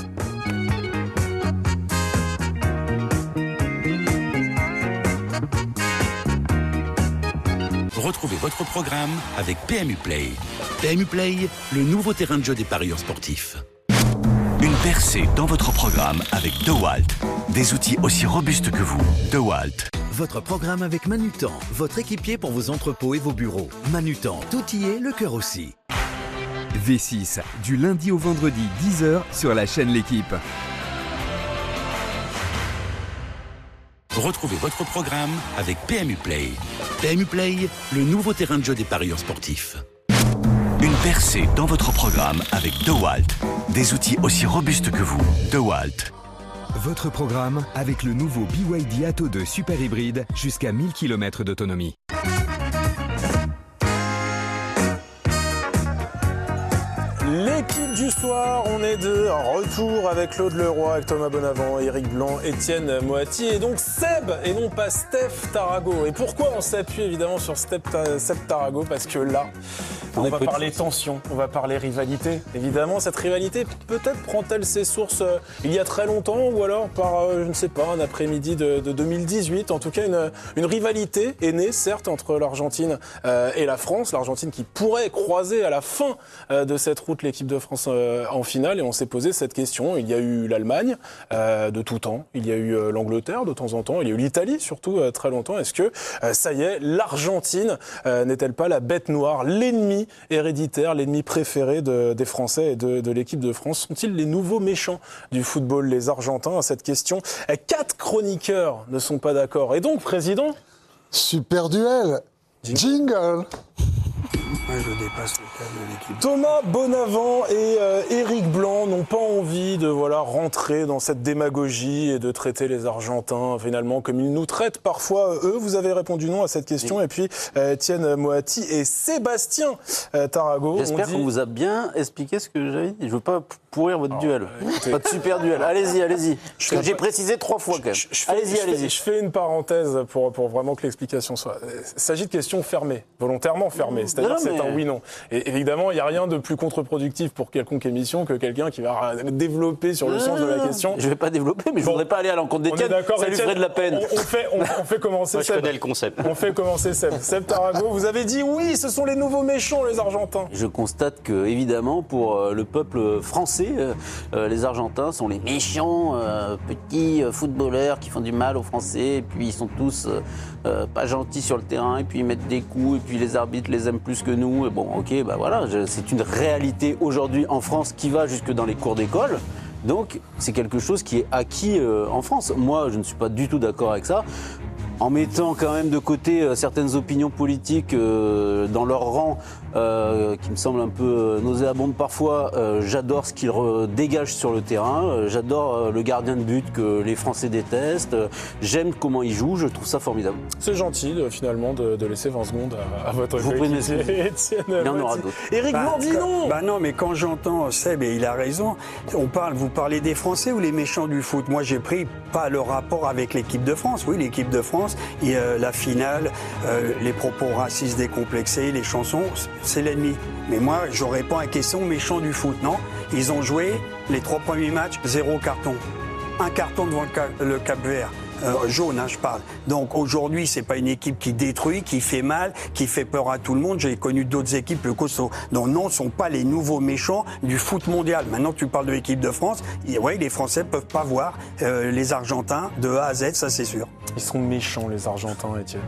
Retrouvez votre programme avec PMU Play. PMU Play, le nouveau terrain de jeu des parieurs sportifs. Une percée dans votre programme avec DeWalt. Des outils aussi robustes que vous. DeWalt. Votre programme avec Manutan, votre équipier pour vos entrepôts et vos bureaux. Manutan, tout y est, le cœur aussi. V6, du lundi au vendredi, 10h sur la chaîne L'Équipe. Retrouvez votre programme avec PMU Play. PMU Play, le nouveau terrain de jeu des parieurs sportifs. Une percée dans votre programme avec DeWalt. Des outils aussi robustes que vous. DeWalt. Votre programme avec le nouveau BYD Atto 2 Super Hybride jusqu'à 1000 km d'autonomie. L'équipe du soir, on est de retour avec Claude Leroy, avec Thomas Bonavent, Éric Blanc, Étienne Moati et donc Seb et non pas Steph Tarago. Et pourquoi on s'appuie évidemment sur Seb Tarago? Parce que là, on va parler tension, on va parler rivalité. Évidemment, cette rivalité, peut-être prend-elle ses sources il y a très longtemps ou alors par, je ne sais pas, un après-midi de 2018. En tout cas, une rivalité est née, certes, entre l'Argentine et la France. L'Argentine qui pourrait croiser à la fin de cette route l'équipe de France en finale, et on s'est posé cette question. Il y a eu l'Allemagne de tout temps, il y a eu l'Angleterre de temps en temps, il y a eu l'Italie surtout très longtemps. Est-ce que ça y est, l'Argentine n'est-elle pas la bête noire, l'ennemi héréditaire, l'ennemi préféré des Français et de l'équipe de France? Sont-ils les nouveaux méchants du football, les Argentins? À cette question, 4 chroniqueurs ne sont pas d'accord. Et donc, président, Super duel. Jingle. Moi, je dépasse le cadre de l'équipe. Thomas Bonavent et Éric Blanc n'ont pas envie de rentrer dans cette démagogie et de traiter les Argentins finalement comme ils nous traitent parfois eux. Vous avez répondu non à cette question. Et puis Étienne Moati et Sébastien Tarago. J'espère qu'on vous a bien expliqué ce que j'avais dit. Je ne veux pas pourrir votre duel. Écoutez, pas de super duel. Allez-y. J'ai précisé 3 fois quand même. Allez-y. Je fais une parenthèse pour vraiment que l'explication soit. Il s'agit de questions fermées, volontairement fermées. C'est-à-dire que c'est un oui-non. Et évidemment, il n'y a rien de plus contre-productif pour quelconque émission que quelqu'un qui va développer sur le sens de la question. Je ne vais pas développer, mais je ne voudrais pas aller à l'encontre d'Étienne. Ça lui ferait de la peine. On fait commencer Moi, je Seb. connais le concept. On fait commencer Seb. Seb Tarago, vous avez dit oui, ce sont les nouveaux méchants, les Argentins. Je constate que, évidemment, pour le peuple français, les Argentins sont les méchants petits footballeurs qui font du mal aux Français. Et puis ils sont tous pas gentils sur le terrain. Et puis ils mettent des coups. Et puis les arbitres les aiment plus que nous. Et bon, ok, bah voilà, c'est une réalité aujourd'hui en France qui va jusque dans les cours d'école. Donc c'est quelque chose qui est acquis en France. Moi, je ne suis pas du tout d'accord avec ça. En mettant quand même de côté certaines opinions politiques dans leur rang, qui me semblent un peu nauséabondes parfois, j'adore ce qu'ils dégagent sur le terrain, j'adore le gardien de but que les Français détestent, j'aime comment il joue, je trouve ça formidable. C'est gentil finalement de laisser 20 secondes à votre Vous prenez coéquipier, Étienne Il y en aura Moati. d'autres. Éric Blanc dit non. Bah non, mais quand j'entends Seb, et il a raison, vous parlez des Français ou les méchants du foot? Moi, j'ai pris pas le rapport avec l'équipe de France. Oui, l'équipe de France, et la finale, les propos racistes décomplexés, les chansons, c'est l'ennemi. Mais moi, je réponds à la question méchant du foot, non? Ils ont joué les 3 premiers matchs, 0 carton. 1 carton devant le Cap-Vert. Jaune, je parle. Donc aujourd'hui, c'est pas une équipe qui détruit, qui fait mal, qui fait peur à tout le monde. J'ai connu d'autres équipes plus costauds. Donc non, ce sont pas les nouveaux méchants du foot mondial. Maintenant que tu parles de l'équipe de France, ouais, les Français peuvent pas voir les Argentins de A à Z, ça c'est sûr. Ils sont méchants les Argentins, Étienne.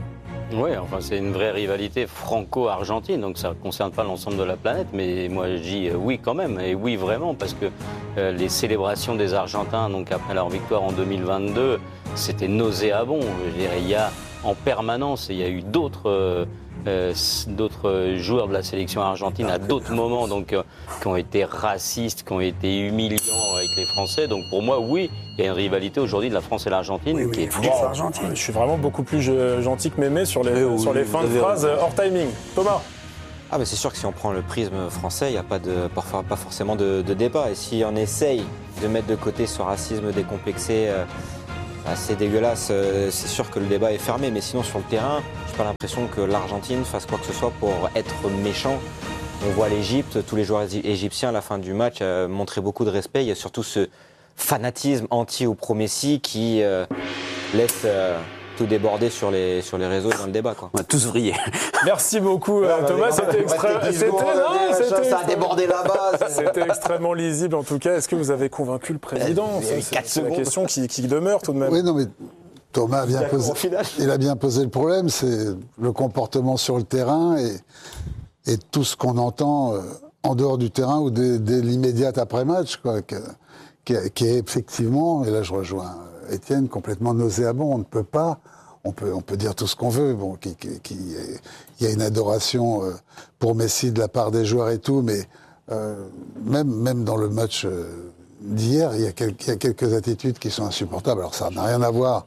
Oui, enfin c'est une vraie rivalité franco-argentine, donc ça ne concerne pas l'ensemble de la planète, mais moi je dis oui quand même, et oui vraiment, parce que les célébrations des Argentins, donc après leur victoire en 2022, c'était nauséabond. Je veux dire, il y a en permanence, il y a eu d'autres joueurs de la sélection argentine à d'autres moments, donc qui ont été racistes, qui ont été humiliants avec les Français. Donc pour moi, oui, il y a une rivalité aujourd'hui de la France et l'Argentine qui est forte. Je suis vraiment beaucoup plus gentil que Mémé sur les fins de phrases hors timing. Thomas. Ah, mais c'est sûr que si on prend le prisme français, il n'y a pas forcément de débat. Et si on essaye de mettre de côté ce racisme décomplexé assez dégueulasse, c'est sûr que le débat est fermé. Mais sinon, sur le terrain, je n'ai pas l'impression que l'Argentine fasse quoi que ce soit pour être méchant. On voit l'Égypte, tous les joueurs égyptiens à la fin du match montraient beaucoup de respect. Il y a surtout ce fanatisme anti ou pro-Messi qui laisse tout déborder sur les réseaux dans le débat, quoi. On va tous vriller. Merci beaucoup Thomas, c'était ça a débordé là-bas. C'était extrêmement lisible en tout cas. Est-ce que vous avez convaincu le président? C'est la question qui demeure tout de même. Oui, non mais Thomas il a bien posé le problème, c'est le comportement sur le terrain et tout ce qu'on entend en dehors du terrain ou dès l'immédiate après-match, quoi, qui est effectivement, et là je rejoins Étienne, complètement nauséabond. On ne peut pas, on peut dire tout ce qu'on veut, bon, il y a une adoration pour Messi de la part des joueurs et tout, mais même dans le match d'hier, il y a quelques attitudes qui sont insupportables. Alors ça n'a rien à voir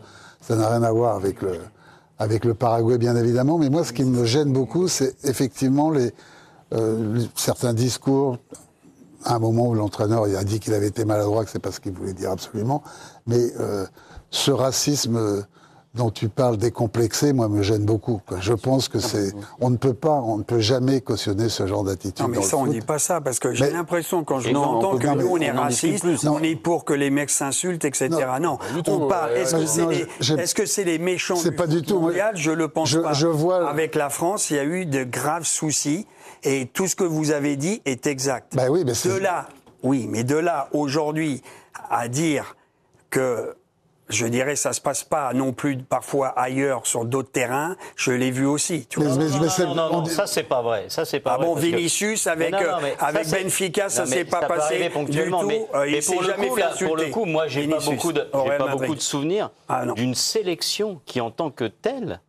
avec le Paraguay, bien évidemment, mais moi ce qui me gêne beaucoup, c'est effectivement certains discours. À un moment où l'entraîneur il a dit qu'il avait été maladroit, que c'est pas ce qu'il voulait dire absolument, mais ce racisme dont tu parles décomplexé, moi, me gêne beaucoup, quoi. Je pense que on ne peut jamais cautionner ce genre d'attitude. Non, mais ça, on dit pas ça, parce que j'ai l'impression, quand je vous entends, que nous, on est racistes, on est pour que les mecs s'insultent, etc. Non, on parle. Est-ce que c'est les méchants du foot mondial? Je le pense pas. Je vois... Avec la France, il y a eu de graves soucis, et tout ce que vous avez dit est exact. Bah oui, mais de là, aujourd'hui, à dire que, je dirais, ça se passe pas non plus parfois ailleurs sur d'autres terrains. Je l'ai vu aussi. Tu vois. Non, ça c'est pas vrai. Ça c'est pas vrai. Bon, Vinicius avec Benfica, ça s'est pas passé ponctuellement. Mais pour le coup, moi j'ai pas beaucoup de souvenirs d'une sélection qui, en tant que telle,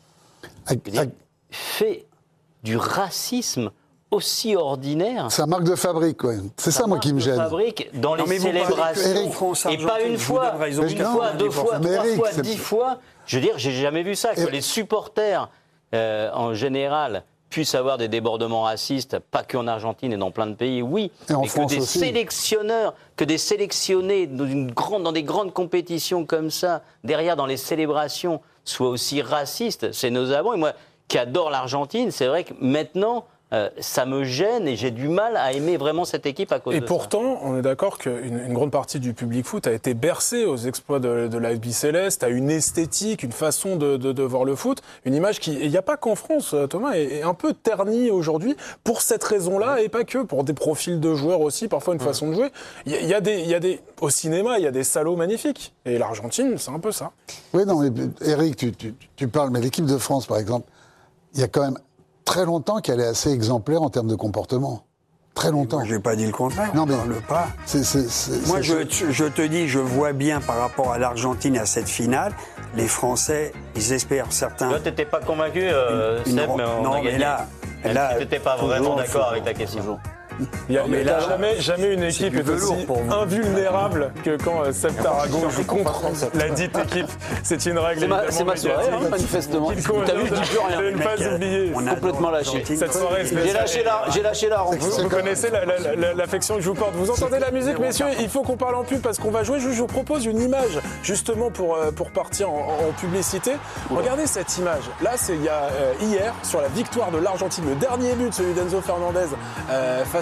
fait du racisme aussi ordinaire. C'est un marque de fabrique, ouais. C'est ça, moi, qui me gêne. Fabrique dans les célébrations. Et pas une fois, deux fois, trois fois, 10 fois. Je veux dire, j'ai jamais vu ça. Que les supporters, en général, puissent avoir des débordements racistes, pas qu'en Argentine et dans plein de pays, oui. Mais que des sélectionneurs, que des sélectionnés dans des grandes compétitions comme ça, derrière, dans les célébrations, soient aussi racistes, c'est nauséabond. Et moi, qui adore l'Argentine, c'est vrai que maintenant, ça me gêne et j'ai du mal à aimer vraiment cette équipe à cause de ça. Et pourtant, on est d'accord qu'une grande partie du public foot a été bercée aux exploits de l'AFB Céleste, à une esthétique, une façon de voir le foot, une image qui, il n'y a pas qu'en France, Thomas, est un peu ternie aujourd'hui pour cette raison-là et pas que, pour des profils de joueurs aussi, parfois une façon de jouer. Il y a des au cinéma, il y a des salauds magnifiques. Et l'Argentine, c'est un peu ça. Oui, non, mais Eric, tu parles, mais l'équipe de France, par exemple, il y a quand même très longtemps qu'elle est assez exemplaire en termes de comportement. Très longtemps. Je n'ai pas dit le contraire. Non, mais pas. Moi, je te dis, je vois bien par rapport à l'Argentine à cette finale, les Français, ils espèrent certains. Toi, tu n'étais pas convaincu, Seb, mais on a gagné. Mais là, tu n'étais pas vraiment d'accord avec ta question. Il n'y a jamais une équipe est aussi invulnérable que quand Seb Tarago joue contre la dite équipe. C'est une règle évidemment. C'est ma soirée, manifestement. T'as vu, je dis plus rien. Ne pas oublier. Complètement lâché. Cette soirée, j'ai lâché la rampe. Vous connaissez l'affection que je vous porte. Vous entendez la musique, messieurs? Il faut qu'on parle en pub parce qu'on va jouer. Je vous propose une image justement pour partir en publicité. Regardez cette image. Là, il y a hier sur la victoire de l'Argentine, le dernier but, celui d'Enzo Fernandez face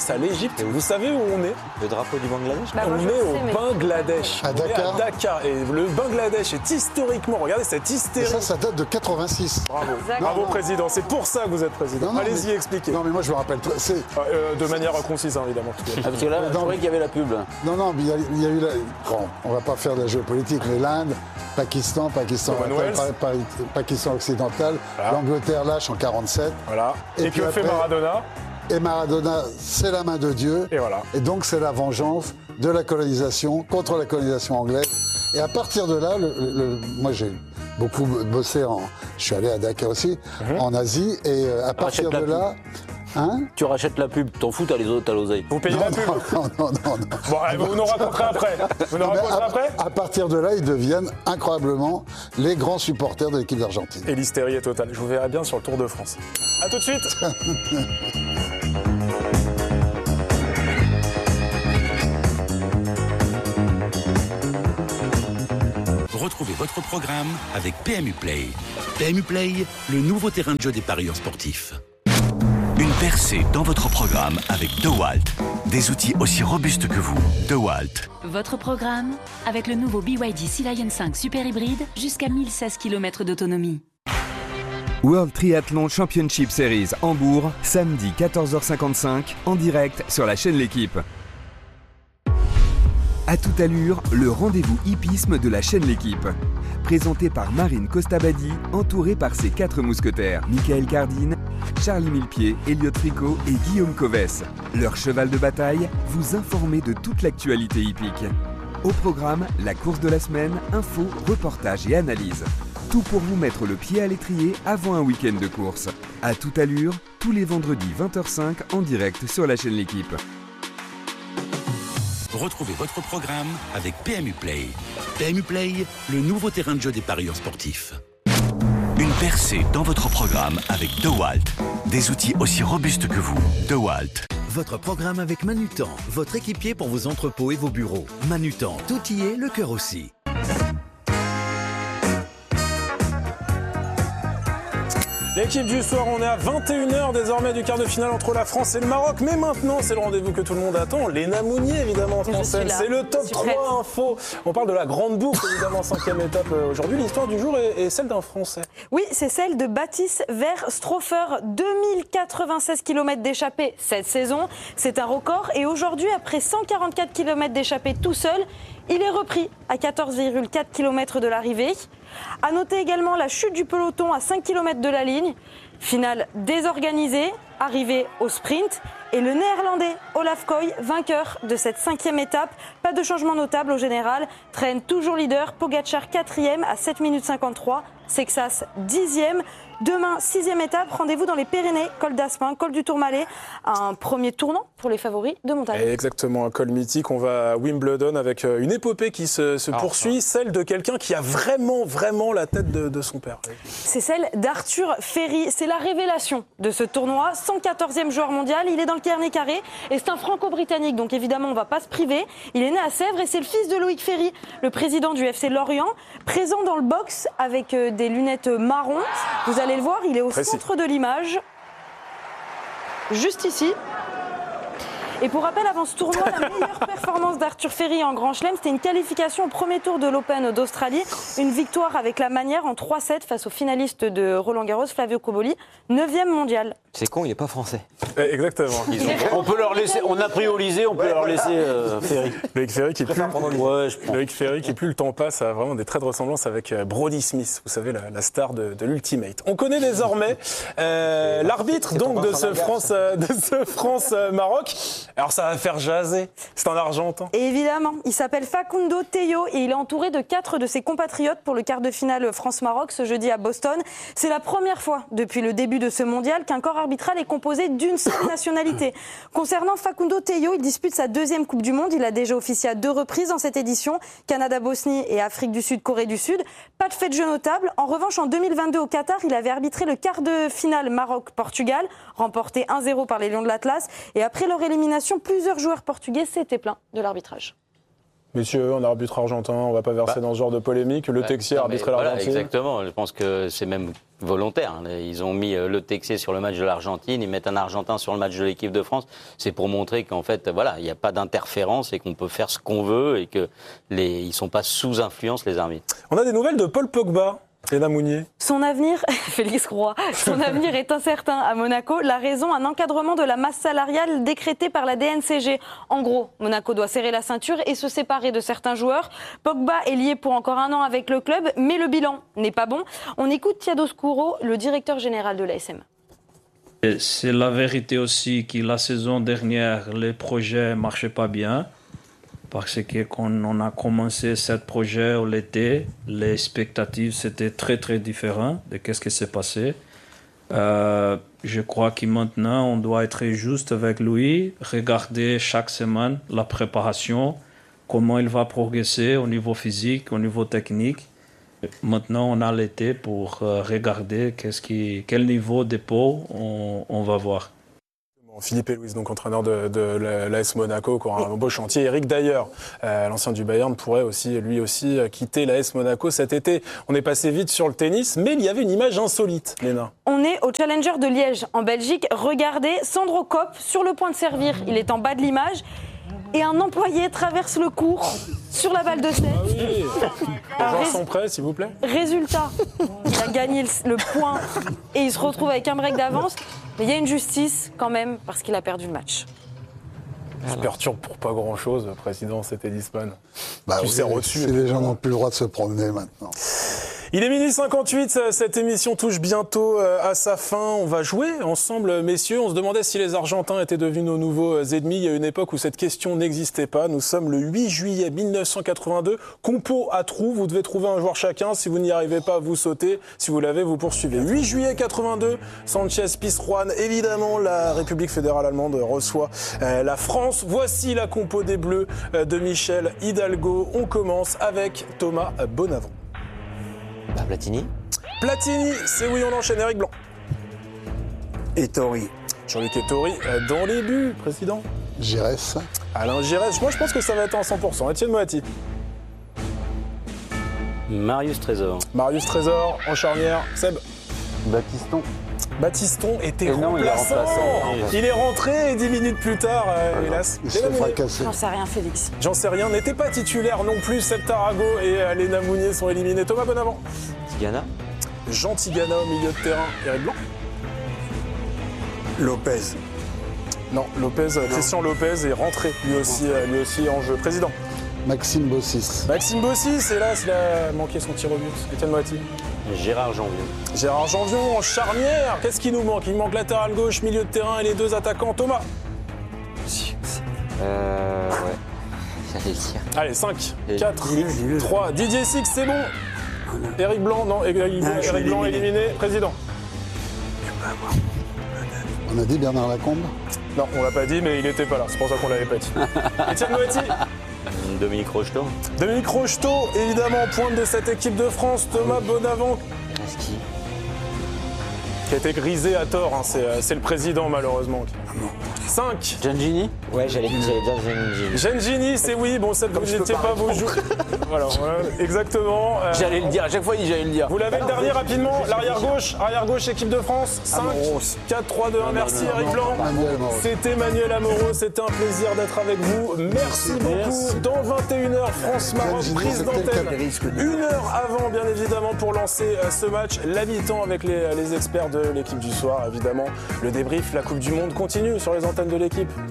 face à l'Égypte. Vous savez où on est? Le drapeau du Bangladesh. Bah, moi, On je est sais, au mais- Bangladesh. À On est Dakar. à Dakar. Et le Bangladesh est historiquement, regardez cette Et hystérie. ça date de 86. Bravo, Exactement. bravo président. C'est pour ça que vous êtes président. Non, Allez-y, mais- expliquez. Non, mais moi, je me rappelle. De De manière concise, hein, évidemment. Ah, parce que là, je croyais qu'il y avait la pub. Non, mais il y a eu bon, on va pas faire de la géopolitique, mais l'Inde, Pakistan Commonwealth. Pakistan occidental, Voilà. l'Angleterre lâche en 47. Voilà. Et Et puis que fait après- Maradona? Et Maradona, c'est la main de Dieu. Et voilà. Et donc, c'est la vengeance de la colonisation contre la colonisation anglaise. Et à partir de là, moi, j'ai beaucoup bossé je suis allé à Dakar aussi, en Asie. Et à partir Rachète de la là. Hein? Tu rachètes la pub, t'en fous, t'as l'oseille. Vous payez la pub. Non. Bon, allez, vous nous raconterez après. Vous nous Non, mais raconterez après. à partir de là, ils deviennent incroyablement les grands supporters de l'équipe d'Argentine. Et l'hystérie est totale. Je vous verrai bien sur le Tour de France. A tout de suite. Retrouvez votre programme avec PMU Play. PMU Play, le nouveau terrain de jeu des parieurs sportifs. Une percée dans votre programme avec DeWalt. Des outils aussi robustes que vous. DeWalt. Votre programme avec le nouveau BYD Sea Lion 5 Super Hybride jusqu'à 1016 km d'autonomie. World Triathlon Championship Series Hambourg, samedi 14h55, en direct sur la chaîne L'Équipe. À toute allure, le rendez-vous hippisme de la chaîne L'Équipe. Présenté par Marine Costabadi, entourée par ses 4 mousquetaires, Michael Cardine, Charlie Millepied, Elliot Fricot et Guillaume Covès. Leur cheval de bataille, vous informer de toute l'actualité hippique. Au programme, la course de la semaine, infos, reportages et analyses. Tout pour vous mettre le pied à l'étrier avant un week-end de course. À toute allure, tous les vendredis 20h05 en direct sur la chaîne L'Équipe. Retrouvez votre programme avec PMU Play. PMU Play, le nouveau terrain de jeu des parieurs sportifs. Une percée dans votre programme avec DeWalt. Des outils aussi robustes que vous. DeWalt. Votre programme avec Manutan, votre équipier pour vos entrepôts et vos bureaux. Manutan, tout y est, le cœur aussi. L'équipe du soir, on est à 21h désormais du quart de finale entre la France et le Maroc. Mais maintenant, c'est le rendez-vous que tout le monde attend. Léna Mounier, évidemment, Je française. suis là. C'est le top Je suis 3 prête. info. On parle de la grande boucle, évidemment, 5e étape aujourd'hui. L'histoire du jour est celle d'un Français. Oui, c'est celle de Baptiste Verstroffer. 2096 km d'échappée cette saison. C'est un record. Et aujourd'hui, après 144 km d'échappée tout seul, il est repris à 14,4 km de l'arrivée. À noter également la chute du peloton à 5 km de la ligne. Finale désorganisée, arrivée au sprint. Et le néerlandais Olaf Koy, vainqueur de cette 5e étape. Pas de changement notable au général. Traîne toujours leader. Pogacar 4e à 7 minutes 53. Sexas 10e. Demain, 6e étape. Rendez-vous dans les Pyrénées. Col d'Aspin, col du Tourmalet. Un premier tournant pour les favoris de montagne. Exactement, un col mythique. On va à Wimbledon avec une épopée qui se poursuit. Celle de quelqu'un qui a vraiment la tête de son père. C'est celle d'Arthur Ferry. C'est la révélation de ce tournoi. 114e joueur mondial. Il est dans le carnet carré et c'est un franco-britannique. Donc évidemment, on ne va pas se priver. Il est né à Sèvres et c'est le fils de Loïc Ferry, le président du FC Lorient, présent dans le box avec des lunettes marron. Vous allez le voir, il est au centre de l'image. Juste ici. Et pour rappel, avant ce tournoi, la meilleure performance d'Arthur Ferry en Grand Chelem, c'était une qualification au premier tour de l'Open d'Australie. Une victoire avec la manière en 3-7 face au finaliste de Roland-Garros, Flavio Cobolli, 9e mondial. C'est con, il n'est pas français. Exactement. On peut leur laisser, on a priorisé, on peut leur laisser Ferry. Loïc Ferry qui plus, Ouais, je prends. Loïc Ferry qui plus le temps passe a vraiment des traits de ressemblance avec Brody Smith, vous savez, la star de l'Ultimate. On connaît désormais l'arbitre donc de ce France-Maroc. Alors ça va faire jaser. C'est un Argentin. Et évidemment, il s'appelle Facundo Tello et il est entouré de 4 de ses compatriotes pour le quart de finale France-Maroc ce jeudi à Boston. C'est la première fois depuis le début de ce mondial qu'un corps arbitral est composé d'une seule nationalité. Concernant Facundo Tello, il dispute sa 2e Coupe du Monde. Il a déjà officié à 2 reprises dans cette édition, Canada-Bosnie et Afrique du Sud, Corée du Sud. Pas de fait de jeu notable. En revanche, en 2022 au Qatar, il avait arbitré le quart de finale Maroc-Portugal, remporté 1-0 par les Lions de l'Atlas. Et après leur élimination, plusieurs joueurs portugais s'étaient plaints de l'arbitrage. Messieurs, un arbitre argentin, on ne va pas verser dans ce genre de polémique. Le Texier arbitrait l'Argentine. Exactement, je pense que c'est même volontaire. Ils ont mis Le Texier sur le match de l'Argentine, ils mettent un Argentin sur le match de l'équipe de France. C'est pour montrer qu'en fait, il n'y a pas d'interférence et qu'on peut faire ce qu'on veut et qu'ils ne sont pas sous influence, les arbitres. On a des nouvelles de Paul Pogba. Léna Mounier. Son avenir, Félix Roy, son avenir est incertain à Monaco. La raison, un encadrement de la masse salariale décrété par la DNCG. En gros, Monaco doit serrer la ceinture et se séparer de certains joueurs. Pogba est lié pour encore 1 an avec le club, mais le bilan n'est pas bon. On écoute Thiago Scuro, le directeur général de l'ASM. C'est la vérité aussi que la saison dernière, les projets ne marchaient pas bien. Parce que quand on a commencé ce projet l'été, les expectatives c'était très très différent de ce qui s'est passé. Je crois que maintenant on doit être juste avec lui, regarder chaque semaine la préparation, comment il va progresser au niveau physique, au niveau technique. Maintenant on a l'été pour regarder quel niveau de dépôt on va voir. Philippe Luis, donc entraîneur de l'AS Monaco, qui aura un beau chantier. Eric Dier, l'ancien du Bayern, pourrait aussi, lui aussi, quitter l'AS Monaco cet été. On est passé vite sur le tennis, mais il y avait une image insolite, Léna. On est au Challenger de Liège, en Belgique. Regardez, Sandro Kopp, sur le point de servir. Il est en bas de l'image. Et un employé traverse le court sur la balle de 7. Ah oui. Les gens sont prêts, s'il vous plaît. Résultat, il a gagné le point et il se retrouve avec un break d'avance. Mais il y a une justice quand même parce qu'il a perdu le match. Je perturbe pour pas grand-chose, président, c'était Disman. Tu sais, au-dessus. Si les gens n'ont plus le droit de se promener maintenant. Il est 12h58, cette émission touche bientôt à sa fin. On va jouer ensemble, messieurs. On se demandait si les Argentins étaient devenus nos nouveaux ennemis. Il y a une époque où cette question n'existait pas. Nous sommes le 8 juillet 1982. Compo à trous, vous devez trouver un joueur chacun. Si vous n'y arrivez pas, vous sautez. Si vous l'avez, vous poursuivez. 8 juillet 82, Sanchez Pizjuán. Évidemment, la République fédérale allemande reçoit la France. Voici la compo des Bleus de Michel Hidalgo. On commence avec Thomas Bonavent. Platini. Platini, c'est oui, on enchaîne. Eric Blanc. Ettori. Jean-Luc Ettori, dans les buts, président. Giresse. Alain Giresse, moi je pense que ça va être en 100%. Etienne Moati. Marius Trésor. Marius Trésor, en charnière. Seb. Baptiston. Baptiston était remplaçant. Il est rentré et 10 minutes plus tard, hélas. J'en sais rien, Félix. J'en sais rien. N'était pas titulaire non plus. Seb Tarago et Léna Mounier sont éliminés. Thomas Bonavent. Tigana. Jean Tigana au milieu de terrain. Eric Blanc. Lopez. Non, Lopez, non. Christian Lopez est rentré lui aussi en jeu. Président. Maxime Bossis. Maxime Bossis, hélas, il a manqué son tir au but. Etienne Moati. Gérard Janvion. Gérard Janvion en charnière. Qu'est-ce qui nous manque? Il manque latéral gauche, milieu de terrain et les deux attaquants. Thomas. Ouais. J'allais le dire. Allez, 5, 4, 3. Didier Six, c'est bon. Eric Blanc, non, Eric Blanc éliminé. Président. On a dit Bernard Lacombe? Non, on l'a pas dit, mais il était pas là. C'est pour ça qu'on l'avait pas dit. Etienne Moati. Dominique Rocheteau. Dominique Rocheteau, évidemment, pointe de cette équipe de France. Thomas Bonavent. Qui a été grisé à tort, hein. C'est le président, malheureusement. 5. Giangini. Ouais, j'allais dire Giangini. Giangini, c'est oui. Bon, ça, vous n'étiez pas vos joueurs. Voilà, exactement. J'allais le dire, à chaque fois, j'allais le dire. Vous l'avez le dernier rapidement, l'arrière-gauche, équipe de France. 5, 4, 3, 2, 1. Merci, Eric Blanc. C'était Manuel Amoro. C'était un plaisir d'être avec vous. Merci beaucoup. Dans 21h, France-Maroc, prise d'antenne. 1 heure avant, bien évidemment, pour lancer ce match. La mi-temps avec les experts de l'équipe du soir, évidemment. Le débrief, la Coupe du Monde continue sur les antennes de l'équipe.